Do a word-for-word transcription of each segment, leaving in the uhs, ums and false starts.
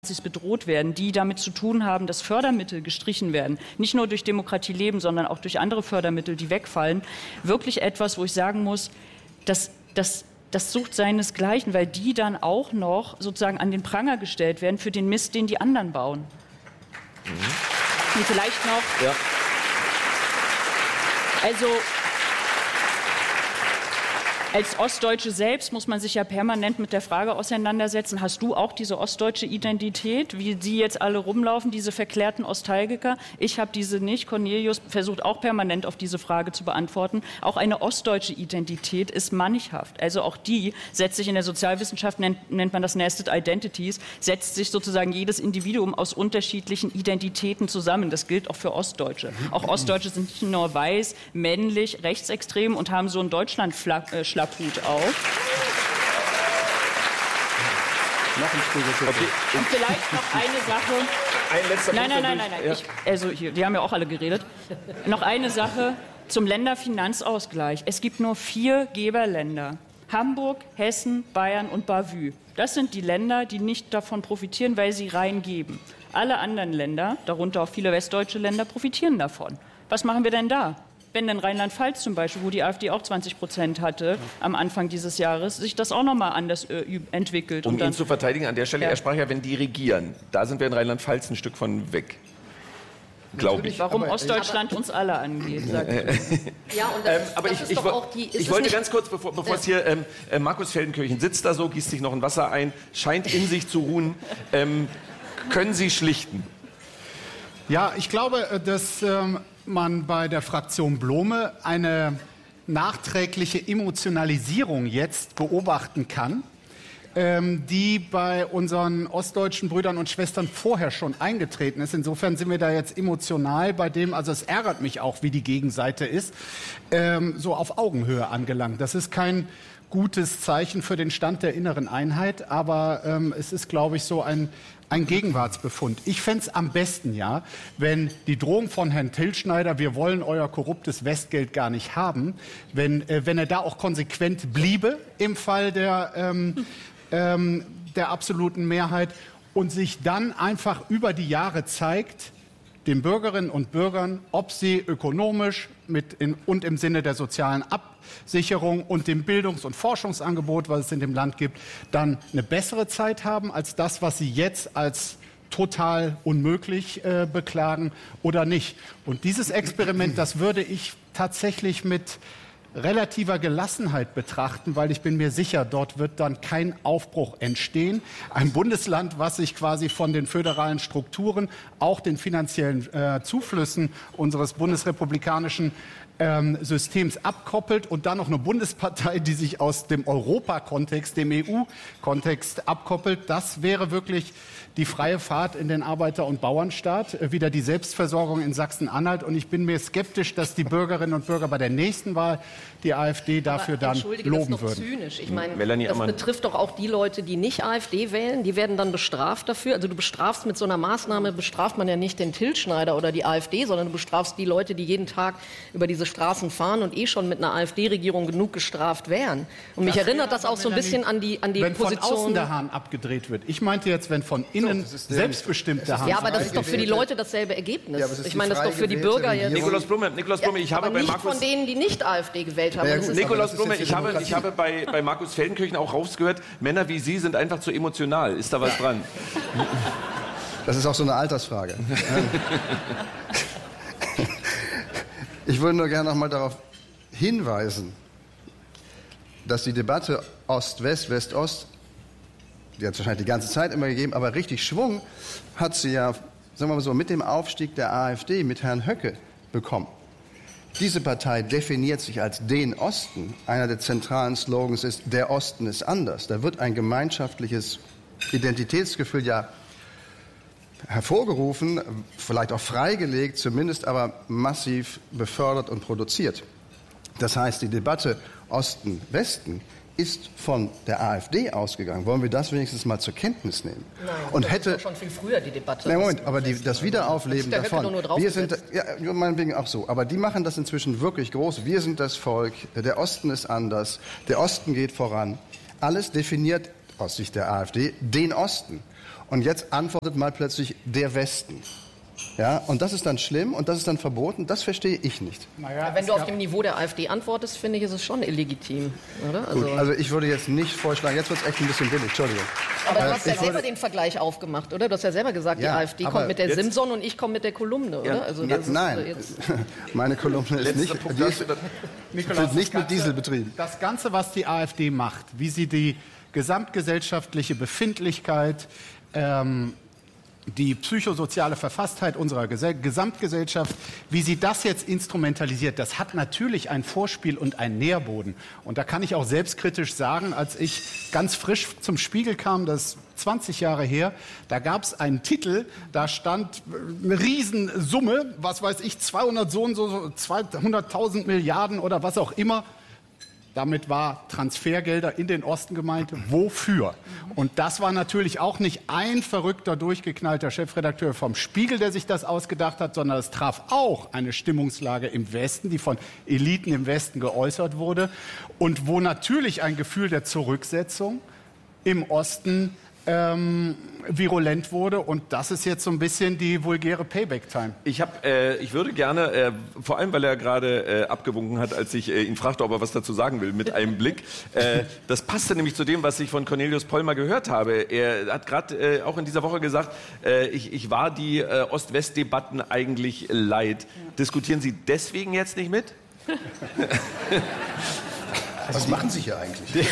bedroht werden, die damit zu tun haben, dass Fördermittel gestrichen werden, nicht nur durch Demokratie leben, sondern auch durch andere Fördermittel, die wegfallen, wirklich etwas, wo ich sagen muss, dass das Das sucht seinesgleichen, weil die dann auch noch sozusagen an den Pranger gestellt werden für den Mist, den die anderen bauen. Mhm. Und vielleicht noch, ja. also als Ostdeutsche selbst muss man sich ja permanent mit der Frage auseinandersetzen, hast du auch diese ostdeutsche Identität, wie sie jetzt alle rumlaufen, diese verklärten Ostalgiker? Ich habe diese nicht. Cornelius versucht auch permanent auf diese Frage zu beantworten. Auch eine ostdeutsche Identität ist mannighaft. Also auch die setzt sich in der Sozialwissenschaft, nennt, nennt man das Nested Identities, setzt sich sozusagen jedes Individuum aus unterschiedlichen Identitäten zusammen. Das gilt auch für Ostdeutsche. Auch Ostdeutsche sind nicht nur weiß, männlich, rechtsextrem und haben so einen Deutschland-Schlag äh, Hut auf. Okay. Und vielleicht noch eine Sache. Ein letzter nein, Punkt. Nein, nein, nein, nein. Ja. Ich, also hier, die haben ja auch alle geredet. Noch eine Sache zum Länderfinanzausgleich. Es gibt nur vier Geberländer. Hamburg, Hessen, Bayern und Bavü. Das sind die Länder, die nicht davon profitieren, weil sie reingeben. Alle anderen Länder, darunter auch viele westdeutsche Länder, profitieren davon. Was machen wir denn da? Wenn denn Rheinland-Pfalz zum Beispiel, wo die AfD auch zwanzig Prozent hatte am Anfang dieses Jahres, sich das auch noch mal anders äh, entwickelt. Um und dann, ihn zu verteidigen an der Stelle, ja. er sprach ja, wenn die regieren, da sind wir in Rheinland-Pfalz ein Stück von weg. Glaube ich. Warum aber, Ostdeutschland uns alle angeht, sagt er. Ja, und das, ähm, aber das ich, ist ich, doch auch die... ich wollte ganz kurz, bevor, bevor es hier... Ähm, äh, Markus Feldenkirchen sitzt da so, gießt sich noch ein Wasser ein, scheint in sich zu ruhen. Ähm, können Sie schlichten? Ja, ich glaube, dass ähm, man bei der Fraktion Blome eine nachträgliche Emotionalisierung jetzt beobachten kann, ähm, die bei unseren ostdeutschen Brüdern und Schwestern vorher schon eingetreten ist. Insofern sind wir da jetzt emotional bei dem, also es ärgert mich auch, wie die Gegenseite ist, ähm, so auf Augenhöhe angelangt. Das ist kein gutes Zeichen für den Stand der inneren Einheit, aber ähm, es ist, glaube ich, so ein, ein Gegenwartsbefund. Ich fände es am besten, ja, wenn die Drohung von Herrn Tilschneider, wir wollen euer korruptes Westgeld gar nicht haben, wenn, äh, wenn er da auch konsequent bliebe im Fall der, ähm, ähm, der absoluten Mehrheit und sich dann einfach über die Jahre zeigt, den Bürgerinnen und Bürgern, ob sie ökonomisch mit in, und im Sinne der sozialen Absicherung und dem Bildungs- und Forschungsangebot, was es in dem Land gibt, dann eine bessere Zeit haben als das, was sie jetzt als total unmöglich äh, beklagen oder nicht. Und dieses Experiment, das würde ich tatsächlich mit relativer Gelassenheit betrachten, weil ich bin mir sicher, dort wird dann kein Aufbruch entstehen. Ein Bundesland, was sich quasi von den föderalen Strukturen, auch den finanziellen äh, Zuflüssen unseres bundesrepublikanischen ähm, Systems abkoppelt und dann noch eine Bundespartei, die sich aus dem Europakontext, dem E U-Kontext abkoppelt, das wäre wirklich die freie Fahrt in den Arbeiter- und Bauernstaat, äh, wieder die Selbstversorgung in Sachsen-Anhalt. Und ich bin mir skeptisch, dass die Bürgerinnen und Bürger bei der nächsten Wahl die AfD dafür Aber, dann loben das ist doch würden. zynisch. Ich meine, Melanie das Ammann. betrifft doch auch die Leute, die nicht AfD wählen. Die werden dann bestraft dafür. Also du bestrafst mit so einer Maßnahme, bestraft man ja nicht den Tilschneider oder die AfD, sondern du bestrafst die Leute, die jeden Tag über diese Straßen fahren und eh schon mit einer AfD-Regierung genug gestraft wären. Und mich Das erinnert das wäre auch so ein aber, bisschen an die, an die wenn Position... von außen der Hahn abgedreht wird. Ich meinte jetzt, wenn von innen So, das ist der- selbstbestimmt der Hahn. Ja, aber das ist doch für die Leute dasselbe Ergebnis. Ja, aber es ist ich die meine, das ist doch für die frei gewählte Bürger jetzt... Regierung. Nikolaus Blume, Nikolaus Blume, ich aber habe bei nicht Markus... von denen, die nicht AfD gewählt haben. Ja, Das gut, ist aber Nikolaus das ist Blume, jetzt die ich habe, Demokratie. ich habe bei, bei Markus Feldenkirchen auch rausgehört, Männer wie Sie sind einfach zu emotional. Ist da was dran? Das ist auch so eine Altersfrage. Ich würde nur gerne noch mal darauf hinweisen, dass die Debatte Ost-West, West-Ost, die hat es wahrscheinlich die ganze Zeit immer gegeben, aber richtig Schwung hat sie ja, sagen wir mal so, mit dem Aufstieg der AfD, mit Herrn Höcke bekommen. Diese Partei definiert sich als den Osten. Einer der zentralen Slogans ist, der Osten ist anders. Da wird ein gemeinschaftliches Identitätsgefühl ja hervorgerufen, vielleicht auch freigelegt, zumindest aber massiv befördert und produziert. Das heißt, die Debatte Osten-Westen ist von der AfD ausgegangen. Wollen wir das wenigstens mal zur Kenntnis nehmen? Nein, und das hätte, ist doch schon viel früher die Debatte. Nein, Moment, aber die, das Wiederaufleben das ist der davon. Höcke doch nur Wir sind, draufgesetzt. ja, meinetwegen auch so. Aber die machen das inzwischen wirklich groß. Wir sind das Volk. Der Osten ist anders. Der Osten geht voran. Alles definiert aus Sicht der AfD den Osten. Und jetzt antwortet mal plötzlich der Westen. Ja, und das ist dann schlimm und das ist dann verboten, das verstehe ich nicht. Naja, ja, wenn du auf dem Niveau der AfD antwortest, finde ich, ist es schon illegitim. Oder? Also, Gut, also ich würde jetzt nicht vorschlagen, jetzt wird es echt ein bisschen billig, Entschuldigung. Aber du äh, hast ja selber würde... den Vergleich aufgemacht, oder? Du hast ja selber gesagt, ja, die AfD kommt mit der jetzt... Simson und ich komme mit der Kolumne, oder? Ja, also, jetzt, nein, ist, jetzt... meine Kolumne ist nicht, die ist, Nikolaus, wird nicht Ganze, mit Diesel betrieben. Das Ganze, was die AfD macht, wie sie die gesamtgesellschaftliche Befindlichkeit, ähm, die psychosoziale Verfasstheit unserer Gesell- Gesamtgesellschaft, wie sie das jetzt instrumentalisiert, das hat natürlich ein Vorspiel und einen Nährboden. Und da kann ich auch selbstkritisch sagen, als ich ganz frisch zum Spiegel kam, das ist zwanzig Jahre her, da gab es einen Titel, da stand eine Riesensumme, was weiß ich, zweihundert so und so, zweihunderttausend Milliarden oder was auch immer. Damit war Transfergelder in den Osten gemeint. Wofür? Und das war natürlich auch nicht ein verrückter, durchgeknallter Chefredakteur vom Spiegel, der sich das ausgedacht hat, sondern es traf auch eine Stimmungslage im Westen, die von Eliten im Westen geäußert wurde und wo natürlich ein Gefühl der Zurücksetzung im Osten ähm, virulent wurde. Und das ist jetzt so ein bisschen die vulgäre Payback-Time. Ich, hab, äh, ich würde gerne, äh, vor allem weil er gerade äh, abgewunken hat, als ich äh, ihn fragte, ob er was dazu sagen will, mit einem Blick. Äh, das passte nämlich zu dem, was ich von Cornelius Poll mal gehört habe. Er hat gerade äh, auch in dieser Woche gesagt, äh, ich, ich war die äh, Ost-West-Debatten eigentlich leid. Ja. Diskutieren Sie deswegen jetzt nicht mit? Was machen Sie hier eigentlich?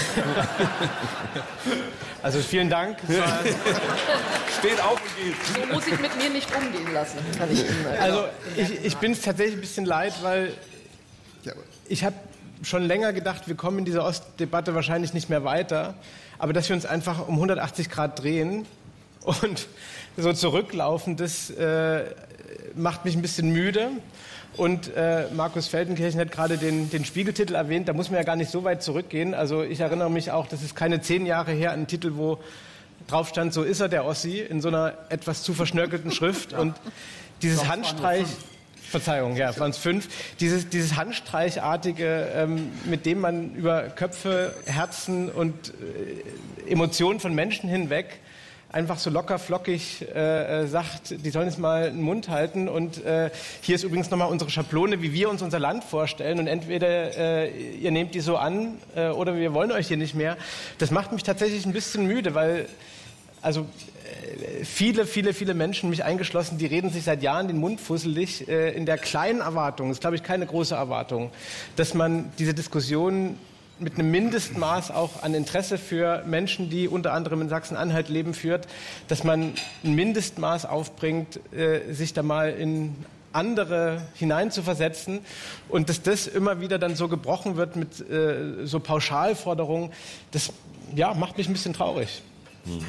Also vielen Dank. Steht auf und geht. So muss ich mit mir nicht umgehen lassen. Kann ich Ihnen also ich, ich bin es tatsächlich ein bisschen leid, weil ich habe schon länger gedacht, wir kommen in dieser Ostdebatte wahrscheinlich nicht mehr weiter. Aber dass wir uns einfach um hundertachtzig Grad drehen und so zurücklaufen, das äh, macht mich ein bisschen müde. Und äh, Markus Feldenkirchen hat gerade den, den Spiegeltitel erwähnt, da muss man ja gar nicht so weit zurückgehen. Also ich erinnere mich auch, das ist keine zehn Jahre her, ein Titel, wo drauf stand, so ist er, der Ossi, in so einer etwas zu verschnörkelten Schrift. Und dieses Handstreich, Verzeihung, ja, waren es fünf, dieses, dieses Handstreichartige, ähm, mit dem man über Köpfe, Herzen und äh, Emotionen von Menschen hinweg einfach so locker flockig äh, sagt, die sollen jetzt mal den Mund halten. Und äh, hier ist übrigens nochmal unsere Schablone, wie wir uns unser Land vorstellen. Und entweder äh, ihr nehmt die so an äh, oder wir wollen euch hier nicht mehr. Das macht mich tatsächlich ein bisschen müde, weil also äh, viele, viele, viele Menschen, mich eingeschlossen, die reden sich seit Jahren den Mund fusselig äh, in der kleinen Erwartung, das ist glaube ich keine große Erwartung, dass man diese Diskussion mit einem Mindestmaß auch an Interesse für Menschen, die unter anderem in Sachsen-Anhalt leben, führt, dass man ein Mindestmaß aufbringt, äh, sich da mal in andere hineinzuversetzen und dass das immer wieder dann so gebrochen wird mit äh, so Pauschalforderungen, das ja, macht mich ein bisschen traurig. Mhm.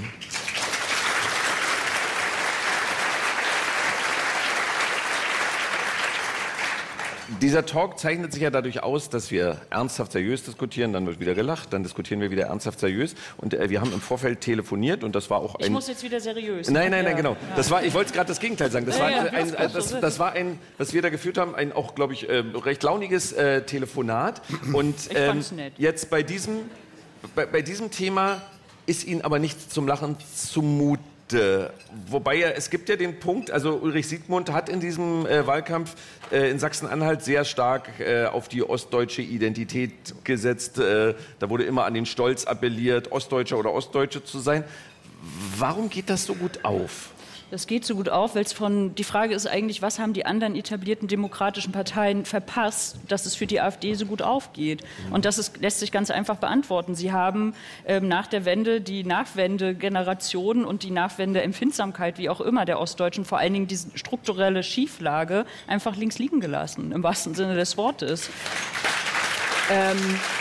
Dieser Talk zeichnet sich ja dadurch aus, dass wir ernsthaft seriös diskutieren, dann wird wieder gelacht, dann diskutieren wir wieder ernsthaft seriös. Und äh, wir haben im Vorfeld telefoniert und das war auch ein... Ich muss jetzt wieder seriös. Nein, nein, nein, ja. genau. Das war, ich wollte gerade das Gegenteil sagen. Das, ja, war, ja, ein, ein, das, das war ein, was wir da geführt haben, ein auch, glaube ich, äh, recht launiges äh, Telefonat. Und ähm, jetzt bei diesem, bei, bei diesem Thema ist Ihnen aber nicht zum Lachen zumute. Wobei ja, es gibt ja den Punkt, also Ulrich Siegmund hat in diesem äh, Wahlkampf äh, in Sachsen-Anhalt sehr stark äh, auf die ostdeutsche Identität gesetzt. Äh, da wurde immer an den Stolz appelliert, Ostdeutscher oder Ostdeutsche zu sein. Warum geht das so gut auf? Das geht so gut auf, weil es von, die Frage ist eigentlich, was haben die anderen etablierten demokratischen Parteien verpasst, dass es für die AfD so gut aufgeht? Und das ist, lässt sich ganz einfach beantworten. Sie haben ähm, nach der Wende die Nachwende-Generation und die Nachwende-Empfindsamkeit, wie auch immer, der Ostdeutschen, vor allen Dingen diese strukturelle Schieflage, einfach links liegen gelassen, im wahrsten Sinne des Wortes. Ähm,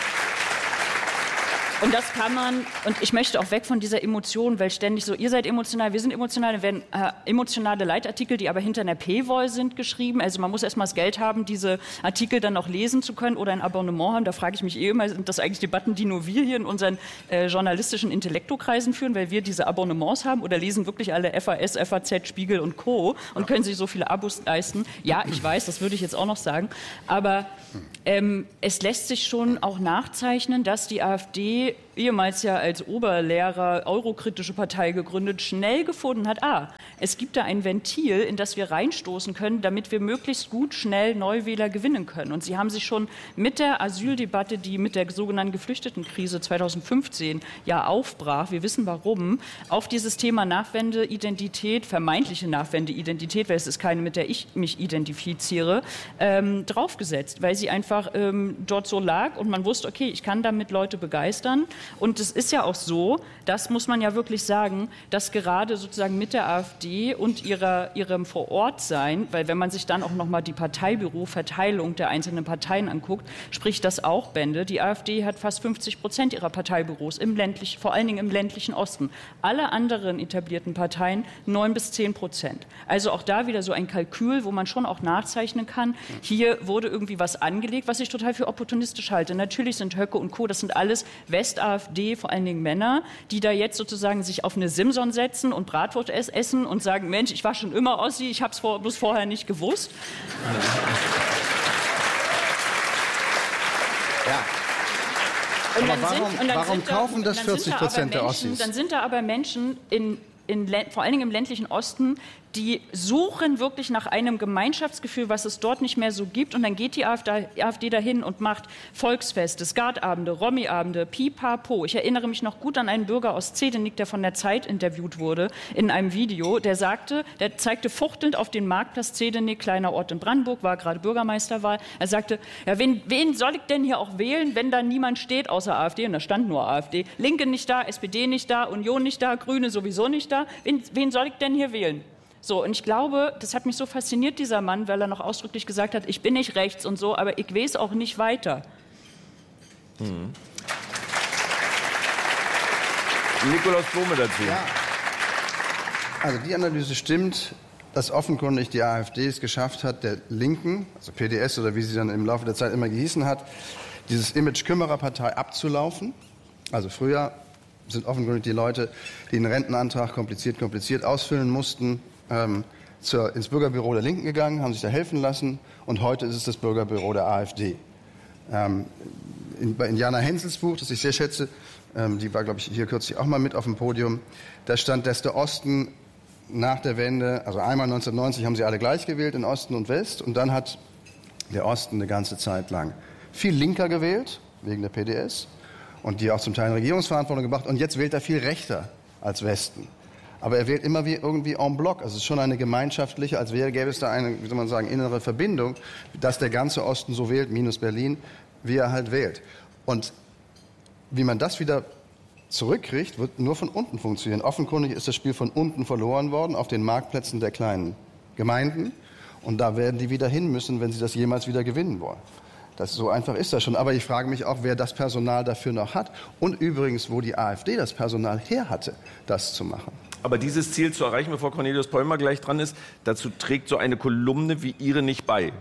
Und das kann man, und ich möchte auch weg von dieser Emotion, weil ständig so, ihr seid emotional, wir sind emotional, dann werden äh, emotionale Leitartikel, die aber hinter einer Paywall sind, geschrieben. Also man muss erstmal das Geld haben, diese Artikel dann noch lesen zu können oder ein Abonnement haben. Da frage ich mich eh immer, sind das eigentlich Debatten, die nur wir hier in unseren äh, journalistischen Intellektokreisen führen, weil wir diese Abonnements haben, oder lesen wirklich alle F A S, F A Z, Spiegel und Co. und können sich so viele Abos leisten? Ja, ich weiß, das würde ich jetzt auch noch sagen. Aber ähm, es lässt sich schon auch nachzeichnen, dass die AfD AfD, ehemals ja als Oberlehrer eurokritische Partei gegründet, schnell gefunden hat, ah, es gibt da ein Ventil, in das wir reinstoßen können, damit wir möglichst gut, schnell Neuwähler gewinnen können. Und sie haben sich schon mit der Asyldebatte, die mit der sogenannten Geflüchtetenkrise zweitausendfünfzehn ja aufbrach, wir wissen warum, auf dieses Thema Nachwendeidentität, vermeintliche Nachwendeidentität, weil es ist keine, mit der ich mich identifiziere, ähm, draufgesetzt, weil sie einfach ähm, dort so lag und man wusste, okay, ich kann damit Leute begeistern. Und es ist ja auch so, das muss man ja wirklich sagen, dass gerade sozusagen mit der AfD und ihrer, ihrem Vorortsein, weil wenn man sich dann auch noch mal die Parteibüroverteilung der einzelnen Parteien anguckt, spricht das auch Bände. Die AfD hat fast fünfzig Prozent ihrer Parteibüros im ländlichen, vor allen Dingen im ländlichen Osten. Alle anderen etablierten Parteien neun bis zehn Prozent. Also auch da wieder so ein Kalkül, wo man schon auch nachzeichnen kann. Hier wurde irgendwie was angelegt, was ich total für opportunistisch halte. Natürlich sind Höcke und Co., das sind alles West-AfD, vor allen Dingen Männer, die da jetzt sozusagen sich auf eine Simson setzen und Bratwurst essen und sagen, Mensch, ich war schon immer Ossi, ich habe es vor, bloß vorher nicht gewusst. Ja. Und aber warum, sind, und warum kaufen da, das vierzig Prozent der Ossis? Dann sind da aber Menschen, in, in, vor allen Dingen im ländlichen Osten, die suchen wirklich nach einem Gemeinschaftsgefühl, was es dort nicht mehr so gibt. Und dann geht die AfD, AfD dahin und macht Volksfeste, Skatabende, Romy-Abende, Pipapo. Ich erinnere mich noch gut an einen Bürger aus Zedenik, der von der Zeit interviewt wurde in einem Video. Der sagte, der zeigte fuchtelnd auf den Marktplatz Zedenik, kleiner Ort in Brandenburg, war gerade Bürgermeisterwahl. Er sagte, ja, wen, wen soll ich denn hier auch wählen, wenn da niemand steht außer AfD? Und da stand nur AfD. Linke nicht da, S P D nicht da, Union nicht da, Grüne sowieso nicht da. Wen, wen soll ich denn hier wählen? So, und ich glaube, das hat mich so fasziniert, dieser Mann, weil er noch ausdrücklich gesagt hat, ich bin nicht rechts und so, aber ich weiß auch nicht weiter. Mhm. Nikolaus Blome dazu. Ja. Also die Analyse stimmt, dass offenkundig die AfD es geschafft hat, der Linken, also P D S oder wie sie dann im Laufe der Zeit immer gehießen hat, dieses Image Kümmererpartei abzulaufen. Also früher sind offenkundig die Leute, die einen Rentenantrag kompliziert, kompliziert ausfüllen mussten, ähm, zur, ins Bürgerbüro der Linken gegangen, haben sich da helfen lassen und heute ist es das Bürgerbüro der AfD. Ähm, in, bei Indiana Hensels Buch, das ich sehr schätze, ähm, die war, glaube ich, hier kürzlich auch mal mit auf dem Podium, da stand, dass der Osten nach der Wende, also einmal neunzehnhundertneunzig haben sie alle gleich gewählt in Osten und West und dann hat der Osten eine ganze Zeit lang viel linker gewählt, wegen der P D S und die auch zum Teil in Regierungsverantwortung gebracht und jetzt wählt er viel rechter als Westen. Aber er wählt immer wie irgendwie en bloc. Also es ist schon eine gemeinschaftliche, als wäre, gäbe es da eine, wie soll man sagen, innere Verbindung, dass der ganze Osten so wählt, minus Berlin, wie er halt wählt. Und wie man das wieder zurückkriegt, wird nur von unten funktionieren. Offenkundig ist das Spiel von unten verloren worden, auf den Marktplätzen der kleinen Gemeinden. Und da werden die wieder hin müssen, wenn sie das jemals wieder gewinnen wollen. Das, so einfach ist das schon. Aber ich frage mich auch, wer das Personal dafür noch hat. Und übrigens, wo die AfD das Personal her hatte, das zu machen. Aber dieses Ziel zu erreichen, bevor Cornelius Pollmer gleich dran ist, dazu trägt so eine Kolumne wie Ihre nicht bei.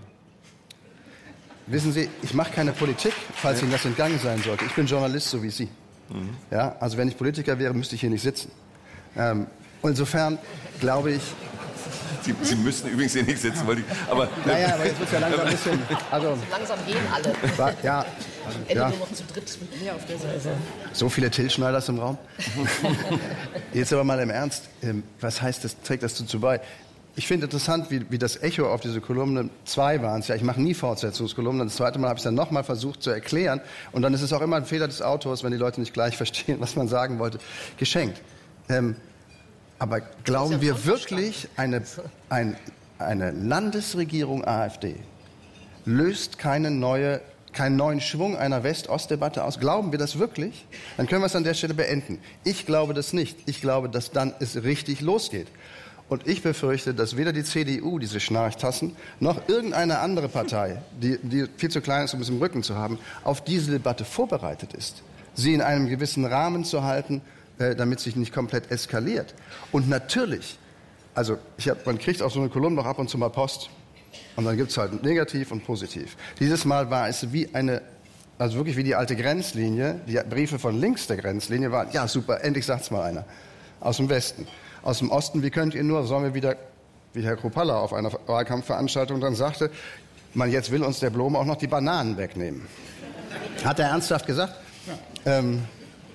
Wissen Sie, ich mache keine Politik, falls Ihnen das entgangen sein sollte. Ich bin Journalist, so wie Sie. Mhm. Ja, also wenn ich Politiker wäre, müsste ich hier nicht sitzen. Ähm, insofern glaube ich... Sie, Sie müssen übrigens hier nicht sitzen, weil die... Aber, naja, aber jetzt wird ja langsam ein bisschen... Also, langsam gehen alle. War, ja, Ende ja. nur noch zu dritt mit mir auf der Seite. So viele Till Schneiders im Raum. Jetzt aber mal im Ernst. Was heißt das, trägt das dazu bei? Ich finde interessant, wie, wie das Echo auf diese Kolumne, zwei waren es ja, ich mache nie Fortsetzungskolumnen, das zweite Mal habe ich es dann nochmal versucht zu erklären und dann ist es auch immer ein Fehler des Autors, wenn die Leute nicht gleich verstehen, was man sagen wollte, geschenkt. Ähm, aber glauben wir wirklich, eine, ein, eine Landesregierung AfD löst keine neue, keinen neuen Schwung einer West-Ost-Debatte aus? Glauben wir das wirklich? Dann können wir es an der Stelle beenden. Ich glaube das nicht. Ich glaube, dass dann es richtig losgeht. Und ich befürchte, dass weder die C D U, diese Schnarchtassen, noch irgendeine andere Partei, die, die viel zu klein ist, um es im Rücken zu haben, auf diese Debatte vorbereitet ist. Sie in einem gewissen Rahmen zu halten, äh, damit sich nicht komplett eskaliert. Und natürlich, also ich hab, man kriegt auf so eine Kolumne noch ab und zu mal Post. Und dann gibt es halt negativ und positiv. Dieses Mal war es wie eine, also wirklich wie die alte Grenzlinie. Die Briefe von links der Grenzlinie waren, ja super, endlich sagt's mal einer. Aus dem Westen. Aus dem Osten, wie könnt ihr nur, sollen wir wieder, wie Herr Kruppalla auf einer Wahlkampfveranstaltung dann sagte, man, jetzt will uns der Blome auch noch die Bananen wegnehmen. Hat er ernsthaft gesagt? Ja. Ähm,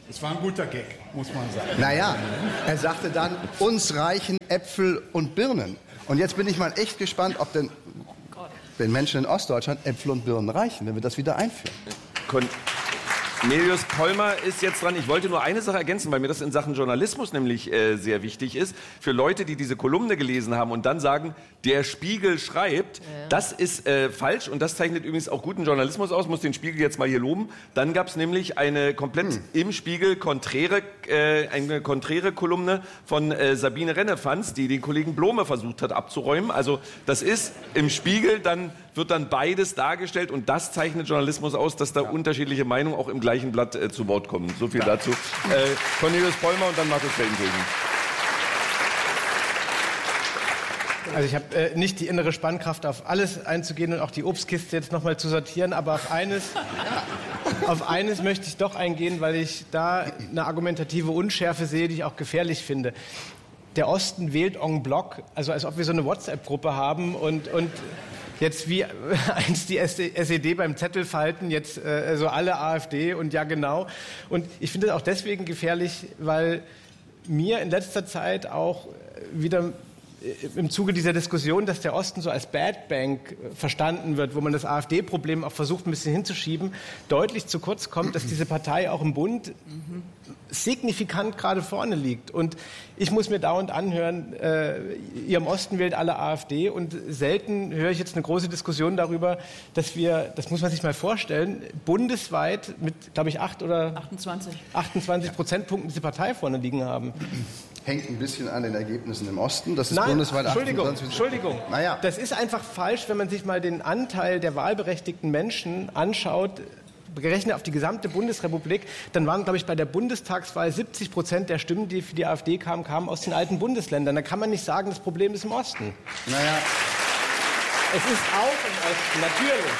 Das war ein guter Gag, muss man sagen. Naja, er sagte dann, uns reichen Äpfel und Birnen. Und jetzt bin ich mal echt gespannt, ob denn den Menschen in Ostdeutschland Äpfel und Birnen reichen, wenn wir das wieder einführen. Kon Cornelius Pollmer ist jetzt dran. Ich wollte nur eine Sache ergänzen, weil mir das in Sachen Journalismus nämlich äh, sehr wichtig ist. Für Leute, die diese Kolumne gelesen haben und dann sagen, der Spiegel schreibt, ja. das ist äh, falsch und das zeichnet übrigens auch guten Journalismus aus. Muss den Spiegel jetzt mal hier loben. Dann gab es nämlich eine komplett hm. im Spiegel konträre, äh, eine konträre Kolumne von äh, Sabine Rennefanz, die den Kollegen Blome versucht hat abzuräumen. Also das ist im Spiegel, dann wird dann beides dargestellt und das zeichnet Journalismus aus, dass da ja. unterschiedliche Meinungen auch im gleichen Blatt äh, zu Wort kommen. So viel ja. dazu. Äh, Cornelius Pollmer und dann Markus Feldenkirchen. Also ich habe äh, nicht die innere Spannkraft, auf alles einzugehen und auch die Obstkiste jetzt noch mal zu sortieren, aber auf eines, auf eines möchte ich doch eingehen, weil ich da eine argumentative Unschärfe sehe, die ich auch gefährlich finde. Der Osten wählt en bloc, also als ob wir so eine WhatsApp-Gruppe haben und, und jetzt wie einst die S E D beim Zettelfalten, jetzt äh, so alle AfD und ja genau. Und ich finde das auch deswegen gefährlich, weil mir in letzter Zeit auch wieder im Zuge dieser Diskussion, dass der Osten so als Bad Bank verstanden wird, wo man das AfD-Problem auch versucht, ein bisschen hinzuschieben, deutlich zu kurz kommt, dass diese Partei auch im Bund mhm. signifikant gerade vorne liegt. Und ich muss mir dauernd anhören, äh, ihr im Osten wählt alle AfD und selten höre ich jetzt eine große Diskussion darüber, dass wir, das muss man sich mal vorstellen, bundesweit mit, glaube ich, acht oder achtundzwanzig, achtundzwanzig Prozentpunkten diese Partei vorne liegen haben. Hängt ein bisschen an den Ergebnissen im Osten. Das ist Nein, bundesweit Entschuldigung, Entschuldigung. Naja. Das ist einfach falsch, wenn man sich mal den Anteil der wahlberechtigten Menschen anschaut, gerechnet auf die gesamte Bundesrepublik, dann waren, glaube ich, bei der Bundestagswahl siebzig Prozent der Stimmen, die für die AfD kamen, kamen aus den alten Bundesländern. Da kann man nicht sagen, das Problem ist im Osten. Naja. Es ist auch im Osten, natürlich,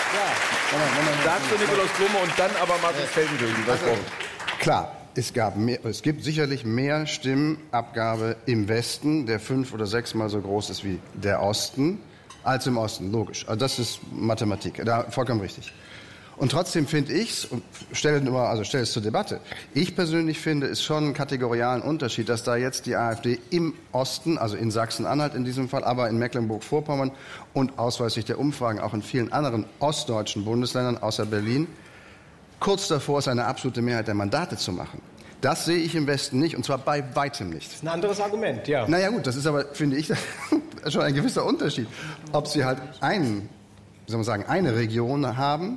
ja. Dazu Nikolaus Blome und dann aber Markus Feldenkirchen. Also, klar. Es, gab mehr, es gibt sicherlich mehr Stimmabgabe im Westen, der fünf- oder sechsmal so groß ist wie der Osten, als im Osten, logisch. Also das ist Mathematik, da vollkommen richtig. Und trotzdem finde ich es, und stelle nur, also stelle es zur Debatte, ich persönlich finde es schon einen kategorialen Unterschied, dass da jetzt die AfD im Osten, also in Sachsen-Anhalt in diesem Fall, aber in Mecklenburg-Vorpommern und ausweislich der Umfragen auch in vielen anderen ostdeutschen Bundesländern außer Berlin, kurz davor ist, eine absolute Mehrheit der Mandate zu machen. Das sehe ich im Westen nicht, und zwar bei weitem nicht. Das ist ein anderes Argument, ja. Naja gut, das ist aber, finde ich, schon ein gewisser Unterschied. Ob Sie halt einen, soll man sagen, eine Region haben,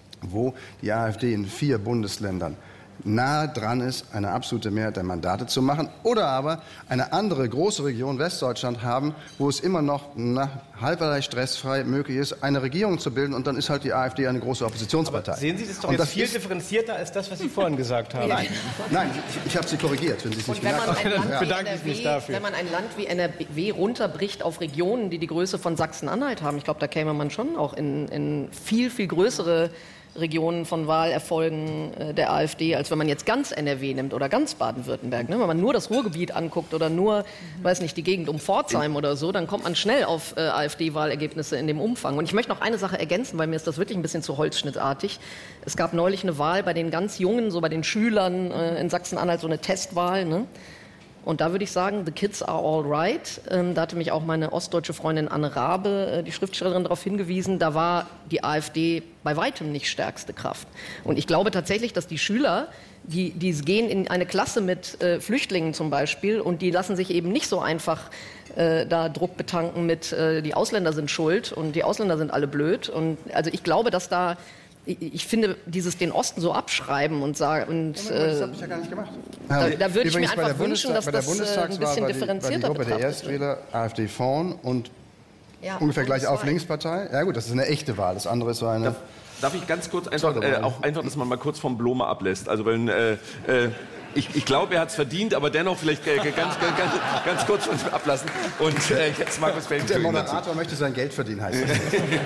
wo die AfD in vier Bundesländern nahe dran ist, eine absolute Mehrheit der Mandate zu machen, oder aber eine andere große Region Westdeutschland haben, wo es immer noch na, halberlei stressfrei möglich ist, eine Regierung zu bilden, und dann ist halt die AfD eine große Oppositionspartei. Aber sehen Sie das doch und jetzt das viel ist, differenzierter als das, was Sie vorhin gesagt haben. Nein, nein, ich, ich habe Sie korrigiert, wenn Sie es nicht gemerkt haben. Dann bedanke ich mich dafür. Wenn man ein Land wie N R W runterbricht auf Regionen, die die Größe von Sachsen-Anhalt haben, ich glaube, da käme man schon auch in, in viel, viel größere Regionen von Wahlerfolgen äh, der AfD, als wenn man jetzt ganz N R W nimmt oder ganz Baden-Württemberg. Ne? Wenn man nur das Ruhrgebiet anguckt oder nur, mhm. weiß nicht, die Gegend um Pforzheim oder so, dann kommt man schnell auf äh, AfD-Wahlergebnisse in dem Umfang. Und ich möchte noch eine Sache ergänzen, weil mir ist das wirklich ein bisschen zu holzschnittartig. Es gab neulich eine Wahl bei den ganz Jungen, so bei den Schülern äh, in Sachsen-Anhalt, so eine Testwahl, ne? Und da würde ich sagen, the kids are all right. Ähm, da hatte mich auch meine ostdeutsche Freundin Anne Rabe, äh, die Schriftstellerin, darauf hingewiesen, da war die AfD bei weitem nicht stärkste Kraft. Und ich glaube tatsächlich, dass die Schüler, die, die gehen in eine Klasse mit äh, Flüchtlingen zum Beispiel, und die lassen sich eben nicht so einfach äh, da Druck betanken mit, äh, die Ausländer sind schuld und die Ausländer sind alle blöd. Und also ich glaube, dass da Ich finde, dieses den Osten so abschreiben und sagen... Und, ja, das habe ich ja gar nicht gemacht. Da, da würde ich mir einfach wünschen, dass das ein bisschen differenzierter betrachtet wird. Bei der Erstwähler AfD vorn und ja, ungefähr gleich auf Linkspartei. Ja gut, das ist eine echte Wahl. Das andere ist so eine... Darf, darf ich ganz kurz einfach, äh, auch einfach, dass man mal kurz vom Blome ablässt? Also wenn... Äh, äh, Ich, ich glaube, er hat es verdient, aber dennoch vielleicht äh, ganz, ganz, ganz, ganz kurz von ihm ablassen. Und äh, jetzt Markus Feldenkirchen. Der Moderator dazu. Möchte sein Geld verdienen, heißt das.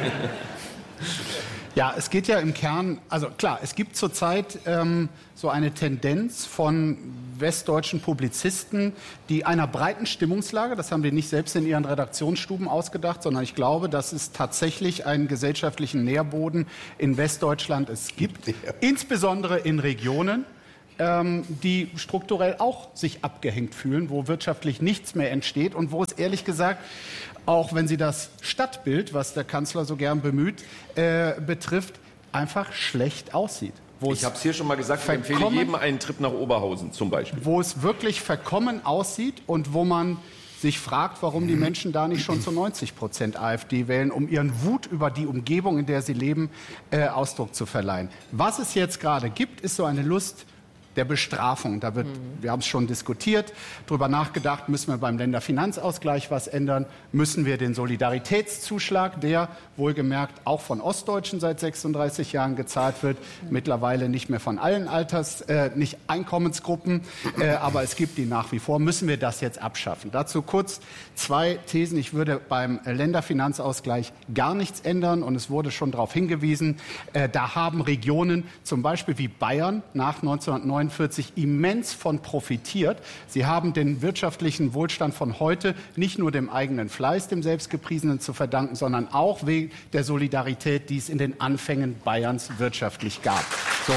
Ja, es geht ja im Kern, also klar, es gibt zurzeit ähm, so eine Tendenz von westdeutschen Publizisten, die einer breiten Stimmungslage, das haben die nicht selbst in ihren Redaktionsstuben ausgedacht, sondern ich glaube, dass es tatsächlich einen gesellschaftlichen Nährboden in Westdeutschland es gibt, ja. Insbesondere in Regionen, ähm, die strukturell auch sich abgehängt fühlen, wo wirtschaftlich nichts mehr entsteht und wo es ehrlich gesagt, auch wenn Sie das Stadtbild, was der Kanzler so gern bemüht, äh, betrifft, einfach schlecht aussieht. Ich habe es hier schon mal gesagt, ich empfehle jedem einen Trip nach Oberhausen zum Beispiel. Wo es wirklich verkommen aussieht und wo man sich fragt, warum die Menschen da nicht schon zu neunzig Prozent AfD wählen, um ihren Wut über die Umgebung, in der sie leben, äh, Ausdruck zu verleihen. Was es jetzt gerade gibt, ist so eine Lust der Bestrafung. Da wird, mhm. wir haben es schon diskutiert, darüber nachgedacht, müssen wir beim Länderfinanzausgleich was ändern, müssen wir den Solidaritätszuschlag, der wohlgemerkt auch von Ostdeutschen seit sechsunddreißig Jahren gezahlt wird, mhm. mittlerweile nicht mehr von allen Alters, äh, nicht Einkommensgruppen, äh, aber es gibt ihn nach wie vor, müssen wir das jetzt abschaffen. Dazu kurz zwei Thesen. Ich würde beim Länderfinanzausgleich gar nichts ändern und es wurde schon darauf hingewiesen, äh, da haben Regionen, zum Beispiel wie Bayern nach neunzehnhundertneunundvierzig immens von profitiert. Sie haben den wirtschaftlichen Wohlstand von heute nicht nur dem eigenen Fleiß, dem Selbstgepriesenen zu verdanken, sondern auch wegen der Solidarität, die es in den Anfängen Bayerns wirtschaftlich gab. So.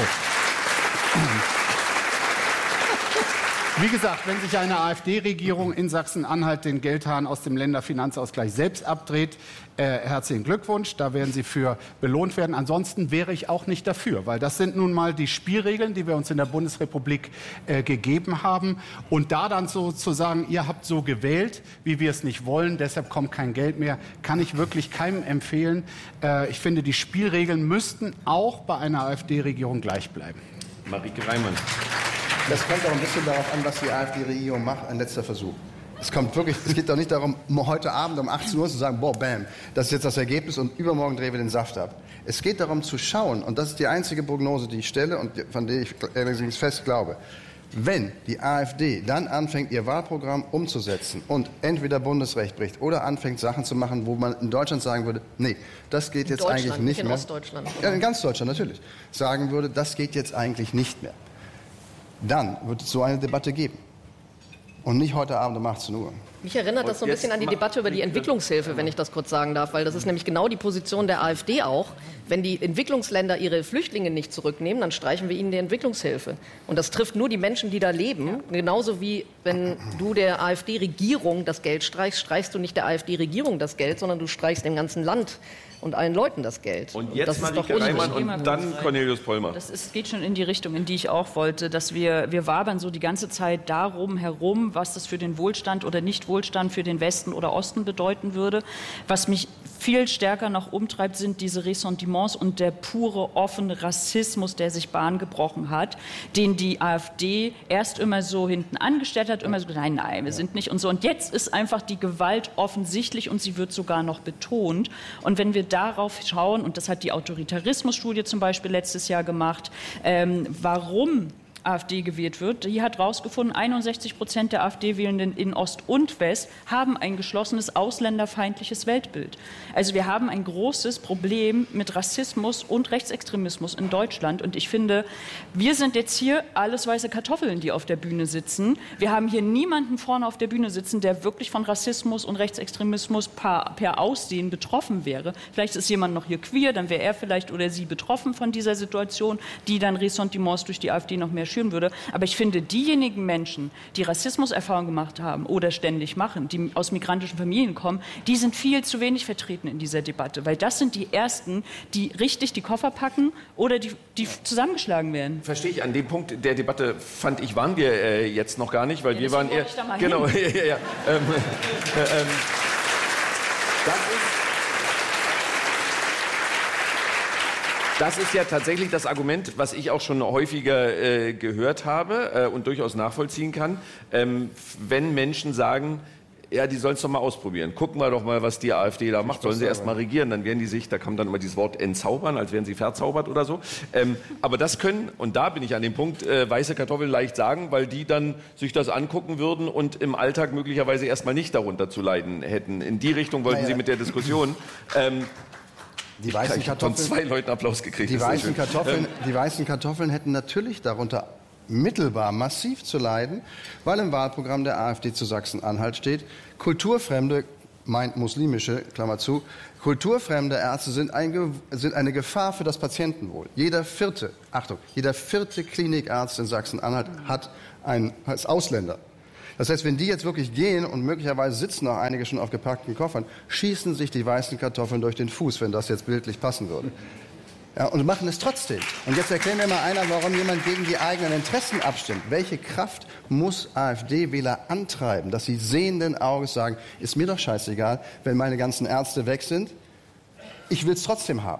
Wie gesagt, wenn sich eine AfD-Regierung in Sachsen-Anhalt den Geldhahn aus dem Länderfinanzausgleich selbst abdreht, äh, herzlichen Glückwunsch, da werden Sie für belohnt werden. Ansonsten wäre ich auch nicht dafür, weil das sind nun mal die Spielregeln, die wir uns in der Bundesrepublik äh, gegeben haben. Und da dann so zu sagen, ihr habt so gewählt, wie wir es nicht wollen, deshalb kommt kein Geld mehr, kann ich wirklich keinem empfehlen. Äh, ich finde, die Spielregeln müssten auch bei einer AfD-Regierung gleich bleiben. Marike Reimann. Das kommt auch ein bisschen darauf an, was die AfD-Regierung macht. Ein letzter Versuch. Es kommt wirklich, es geht doch nicht darum, heute Abend um achtzehn Uhr zu sagen, boah, bam, das ist jetzt das Ergebnis und übermorgen drehen wir den Saft ab. Es geht darum zu schauen, und das ist die einzige Prognose, die ich stelle und von der ich allerdings fest glaube, wenn die AfD dann anfängt, ihr Wahlprogramm umzusetzen und entweder Bundesrecht bricht oder anfängt, Sachen zu machen, wo man in Deutschland sagen würde, nee, das geht jetzt eigentlich nicht mehr. In Ostdeutschland. Ja, in ganz Deutschland natürlich. Sagen würde, das geht jetzt eigentlich nicht mehr. Dann wird es so eine Debatte geben. Und nicht heute Abend um achtzehn Uhr. Mich erinnert das so ein bisschen an die Debatte über die Entwicklungshilfe, wenn ich das kurz sagen darf, weil das ist nämlich genau die Position der AfD auch. Wenn die Entwicklungsländer ihre Flüchtlinge nicht zurücknehmen, dann streichen wir ihnen die Entwicklungshilfe. Und das trifft nur die Menschen, die da leben. Genauso wie wenn du der AfD-Regierung das Geld streichst, streichst du nicht der AfD-Regierung das Geld, sondern du streichst dem ganzen Land und allen Leuten das Geld. Und jetzt das Marike Reimann und dann Cornelius Pollmer. Das ist, geht schon in die Richtung, in die ich auch wollte, dass wir, wir wabern so die ganze Zeit darum herum, was das für den Wohlstand oder Nicht-Wohlstand für den Westen oder Osten bedeuten würde. Was mich viel stärker noch umtreibt, sind diese Ressentiments und der pure, offene Rassismus, der sich Bahn gebrochen hat, den die AfD erst immer so hinten angestellt hat, immer so, nein, nein, wir sind nicht und so. Und jetzt ist einfach die Gewalt offensichtlich und sie wird sogar noch betont. Und wenn wir darauf schauen, und das hat die Autoritarismus-Studie zum Beispiel letztes Jahr gemacht, ähm, warum AfD gewählt wird. Die hat herausgefunden, einundsechzig Prozent der AfD-Wählenden in Ost und West haben ein geschlossenes ausländerfeindliches Weltbild. Also wir haben ein großes Problem mit Rassismus und Rechtsextremismus in Deutschland. Und ich finde, wir sind jetzt hier alles weiße Kartoffeln, die auf der Bühne sitzen. Wir haben hier niemanden vorne auf der Bühne sitzen, der wirklich von Rassismus und Rechtsextremismus per, per Aussehen betroffen wäre. Vielleicht ist jemand noch hier queer, dann wäre er vielleicht oder sie betroffen von dieser Situation, die dann Ressentiments durch die AfD noch mehr würde. Aber ich finde, diejenigen Menschen, die Rassismuserfahrungen gemacht haben oder ständig machen, die aus migrantischen Familien kommen, die sind viel zu wenig vertreten in dieser Debatte. Weil das sind die Ersten, die richtig die Koffer packen oder die, die zusammengeschlagen werden. Verstehe ich. An dem Punkt der Debatte, fand ich, waren wir äh, jetzt noch gar nicht, weil ja, wir waren eher... Genau, ja, ja, ja. ähm, äh, ähm, das ist... Das ist ja tatsächlich das Argument, was ich auch schon häufiger äh, gehört habe äh, und durchaus nachvollziehen kann. Ähm, wenn Menschen sagen, ja, die sollen es doch mal ausprobieren. Gucken wir doch mal, was die AfD da macht. Sollen sie erst mal regieren, dann werden die sich, da kommt dann immer dieses Wort entzaubern, als wären sie verzaubert oder so. Ähm, aber das können, und da bin ich an dem Punkt, äh, weiße Kartoffeln leicht sagen, weil die dann sich das angucken würden und im Alltag möglicherweise erst mal nicht darunter zu leiden hätten. In die Richtung wollten naja. Sie mit der Diskussion. Ähm, Die weißen ich habe von zwei Leuten Applaus gekriegt. Die weißen, Kartoffeln, die weißen Kartoffeln hätten natürlich darunter mittelbar massiv zu leiden, weil im Wahlprogramm der AfD zu Sachsen-Anhalt steht, Kulturfremde meint muslimische, Klammer zu, kulturfremde Ärzte sind, ein, sind eine Gefahr für das Patientenwohl. Jeder vierte, Achtung, jeder vierte Klinikarzt in Sachsen-Anhalt hat einen, als Ausländer. Das heißt, wenn die jetzt wirklich gehen und möglicherweise sitzen auch einige schon auf gepackten Koffern, schießen sich die weißen Kartoffeln durch den Fuß, wenn das jetzt bildlich passen würde. Ja, und machen es trotzdem. Und jetzt erklärt mir mal einer, warum jemand gegen die eigenen Interessen abstimmt. Welche Kraft muss AfD-Wähler antreiben, dass sie sehenden Auges sagen, ist mir doch scheißegal, wenn meine ganzen Ärzte weg sind, ich will es trotzdem haben.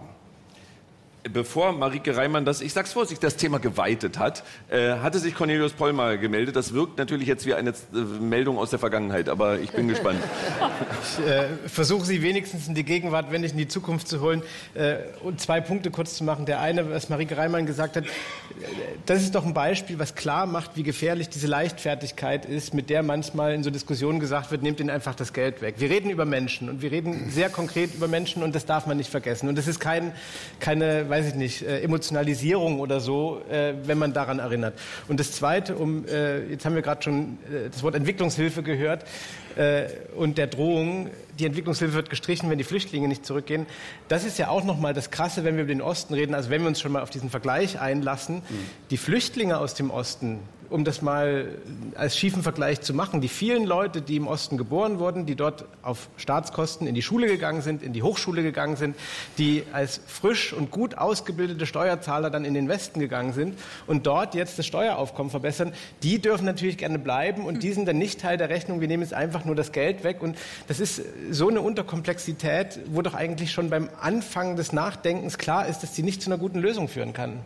Bevor Marieke Reimann das, ich sag's vorsichtig, das Thema geweitet hat, äh, hatte sich Cornelius Pollmer gemeldet. Das wirkt natürlich jetzt wie eine äh, Meldung aus der Vergangenheit, aber ich bin gespannt. Ich äh, versuche Sie wenigstens in die Gegenwart, wenn nicht in die Zukunft zu holen, äh, und zwei Punkte kurz zu machen. Der eine, was Marieke Reimann gesagt hat, das ist doch ein Beispiel, was klar macht, wie gefährlich diese Leichtfertigkeit ist, mit der manchmal in so Diskussionen gesagt wird, nehmt ihnen einfach das Geld weg. Wir reden über Menschen und wir reden sehr konkret über Menschen und das darf man nicht vergessen. Und das ist kein, keine, weiß ich nicht, äh, Emotionalisierung oder so, äh, wenn man daran erinnert. Und das Zweite, um, äh, jetzt haben wir gerade schon äh, das Wort Entwicklungshilfe gehört äh, und der Drohung, die Entwicklungshilfe wird gestrichen, wenn die Flüchtlinge nicht zurückgehen. Das ist ja auch nochmal das Krasse, wenn wir über den Osten reden, also wenn wir uns schon mal auf diesen Vergleich einlassen. Mhm. Die Flüchtlinge aus dem Osten, um das mal als schiefen Vergleich zu machen, die vielen Leute, die im Osten geboren wurden, die dort auf Staatskosten in die Schule gegangen sind, in die Hochschule gegangen sind, die als frisch und gut ausgebildete Steuerzahler dann in den Westen gegangen sind und dort jetzt das Steueraufkommen verbessern, die dürfen natürlich gerne bleiben und die sind dann nicht Teil der Rechnung, wir nehmen jetzt einfach nur das Geld weg und das ist so eine Unterkomplexität, wo doch eigentlich schon beim Anfang des Nachdenkens klar ist, dass sie nicht zu einer guten Lösung führen kann.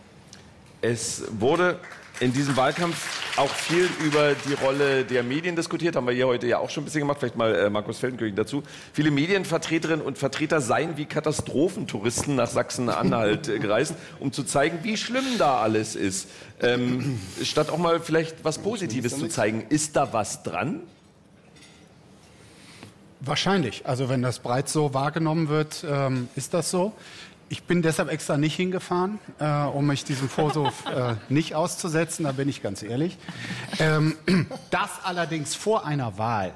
Es wurde in diesem Wahlkampf auch viel über die Rolle der Medien diskutiert, haben wir hier heute ja auch schon ein bisschen gemacht, vielleicht mal äh, Markus Feldenkirchen dazu. Viele Medienvertreterinnen und Vertreter seien wie Katastrophentouristen nach Sachsen-Anhalt äh, gereist, um zu zeigen, wie schlimm da alles ist. Ähm, statt auch mal vielleicht was Positives zu zeigen. Ist da was dran? Wahrscheinlich. Also wenn das breit so wahrgenommen wird, ähm, ist das so. Ich bin deshalb extra nicht hingefahren, äh, um mich diesem Vorwurf äh, nicht auszusetzen, da bin ich ganz ehrlich. Ähm, dass allerdings vor einer Wahl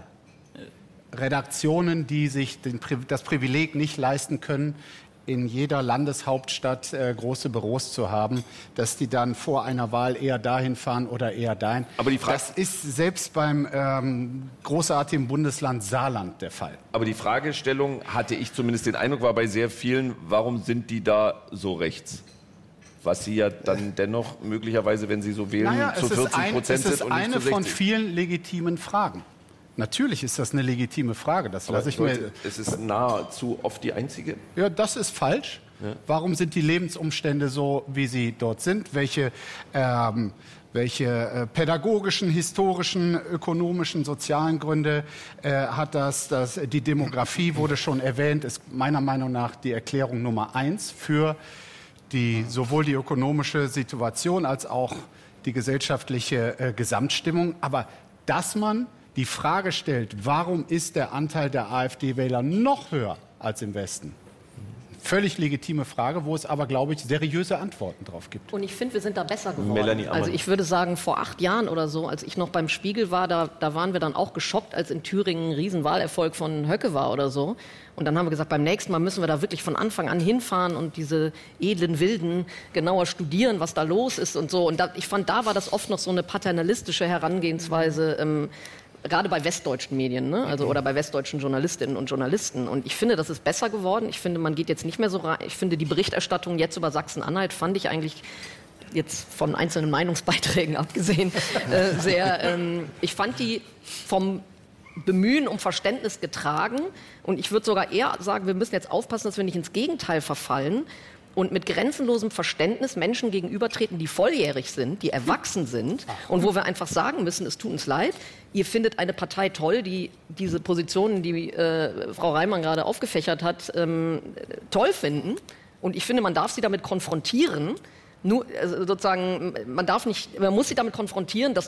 Redaktionen, die sich den, das Privileg nicht leisten können, in jeder Landeshauptstadt äh, große Büros zu haben, dass die dann vor einer Wahl eher dahin fahren oder eher dahin. Aber die Frage, das ist selbst beim ähm, großartigen Bundesland Saarland der Fall. Aber die Fragestellung, hatte ich zumindest den Eindruck, war bei sehr vielen, warum sind die da so rechts? Was sie ja dann dennoch möglicherweise, wenn sie so wählen, naja, zu vierzig Prozent sind und nicht zu sechzig. Es ist eine von vielen legitimen Fragen. Natürlich ist das eine legitime Frage. Das lasse ich Leute, mir. Es ist nahezu oft die einzige. Ja, das ist falsch. Ja. Warum sind die Lebensumstände so, wie sie dort sind? Welche, ähm, welche äh, pädagogischen, historischen, ökonomischen, sozialen Gründe äh, hat das? das? Die Demografie wurde schon erwähnt, ist meiner Meinung nach die Erklärung Nummer eins für die, sowohl die ökonomische Situation als auch die gesellschaftliche äh, Gesamtstimmung. Aber dass man die Frage stellt, warum ist der Anteil der AfD-Wähler noch höher als im Westen? Völlig legitime Frage, wo es aber, glaube ich, seriöse Antworten drauf gibt. Und ich finde, wir sind da besser geworden. Also ich würde sagen, vor acht Jahren oder so, als ich noch beim Spiegel war, da, da waren wir dann auch geschockt, als in Thüringen ein Riesenwahlerfolg von Höcke war oder so. Und dann haben wir gesagt, beim nächsten Mal müssen wir da wirklich von Anfang an hinfahren und diese edlen Wilden genauer studieren, was da los ist und so. Und da, ich fand, da war das oft noch so eine paternalistische Herangehensweise, ähm, gerade bei westdeutschen Medien, ne? Also, oder bei westdeutschen Journalistinnen und Journalisten. Und ich finde, das ist besser geworden. Ich finde, man geht jetzt nicht mehr so rein. Ich finde, die Berichterstattung jetzt über Sachsen-Anhalt fand ich eigentlich, jetzt von einzelnen Meinungsbeiträgen abgesehen, äh, sehr, ähm, ich fand die vom Bemühen um Verständnis getragen. Und ich würde sogar eher sagen, wir müssen jetzt aufpassen, dass wir nicht ins Gegenteil verfallen und mit grenzenlosem Verständnis Menschen gegenübertreten, die volljährig sind, die erwachsen sind und wo wir einfach sagen müssen, es tut uns leid, ihr findet eine Partei toll, die diese Positionen, die äh, Frau Reimann gerade aufgefächert hat, ähm, toll finden. Und ich finde, man darf sie damit konfrontieren. Nur, also sozusagen, man darf nicht, man muss sie damit konfrontieren, dass das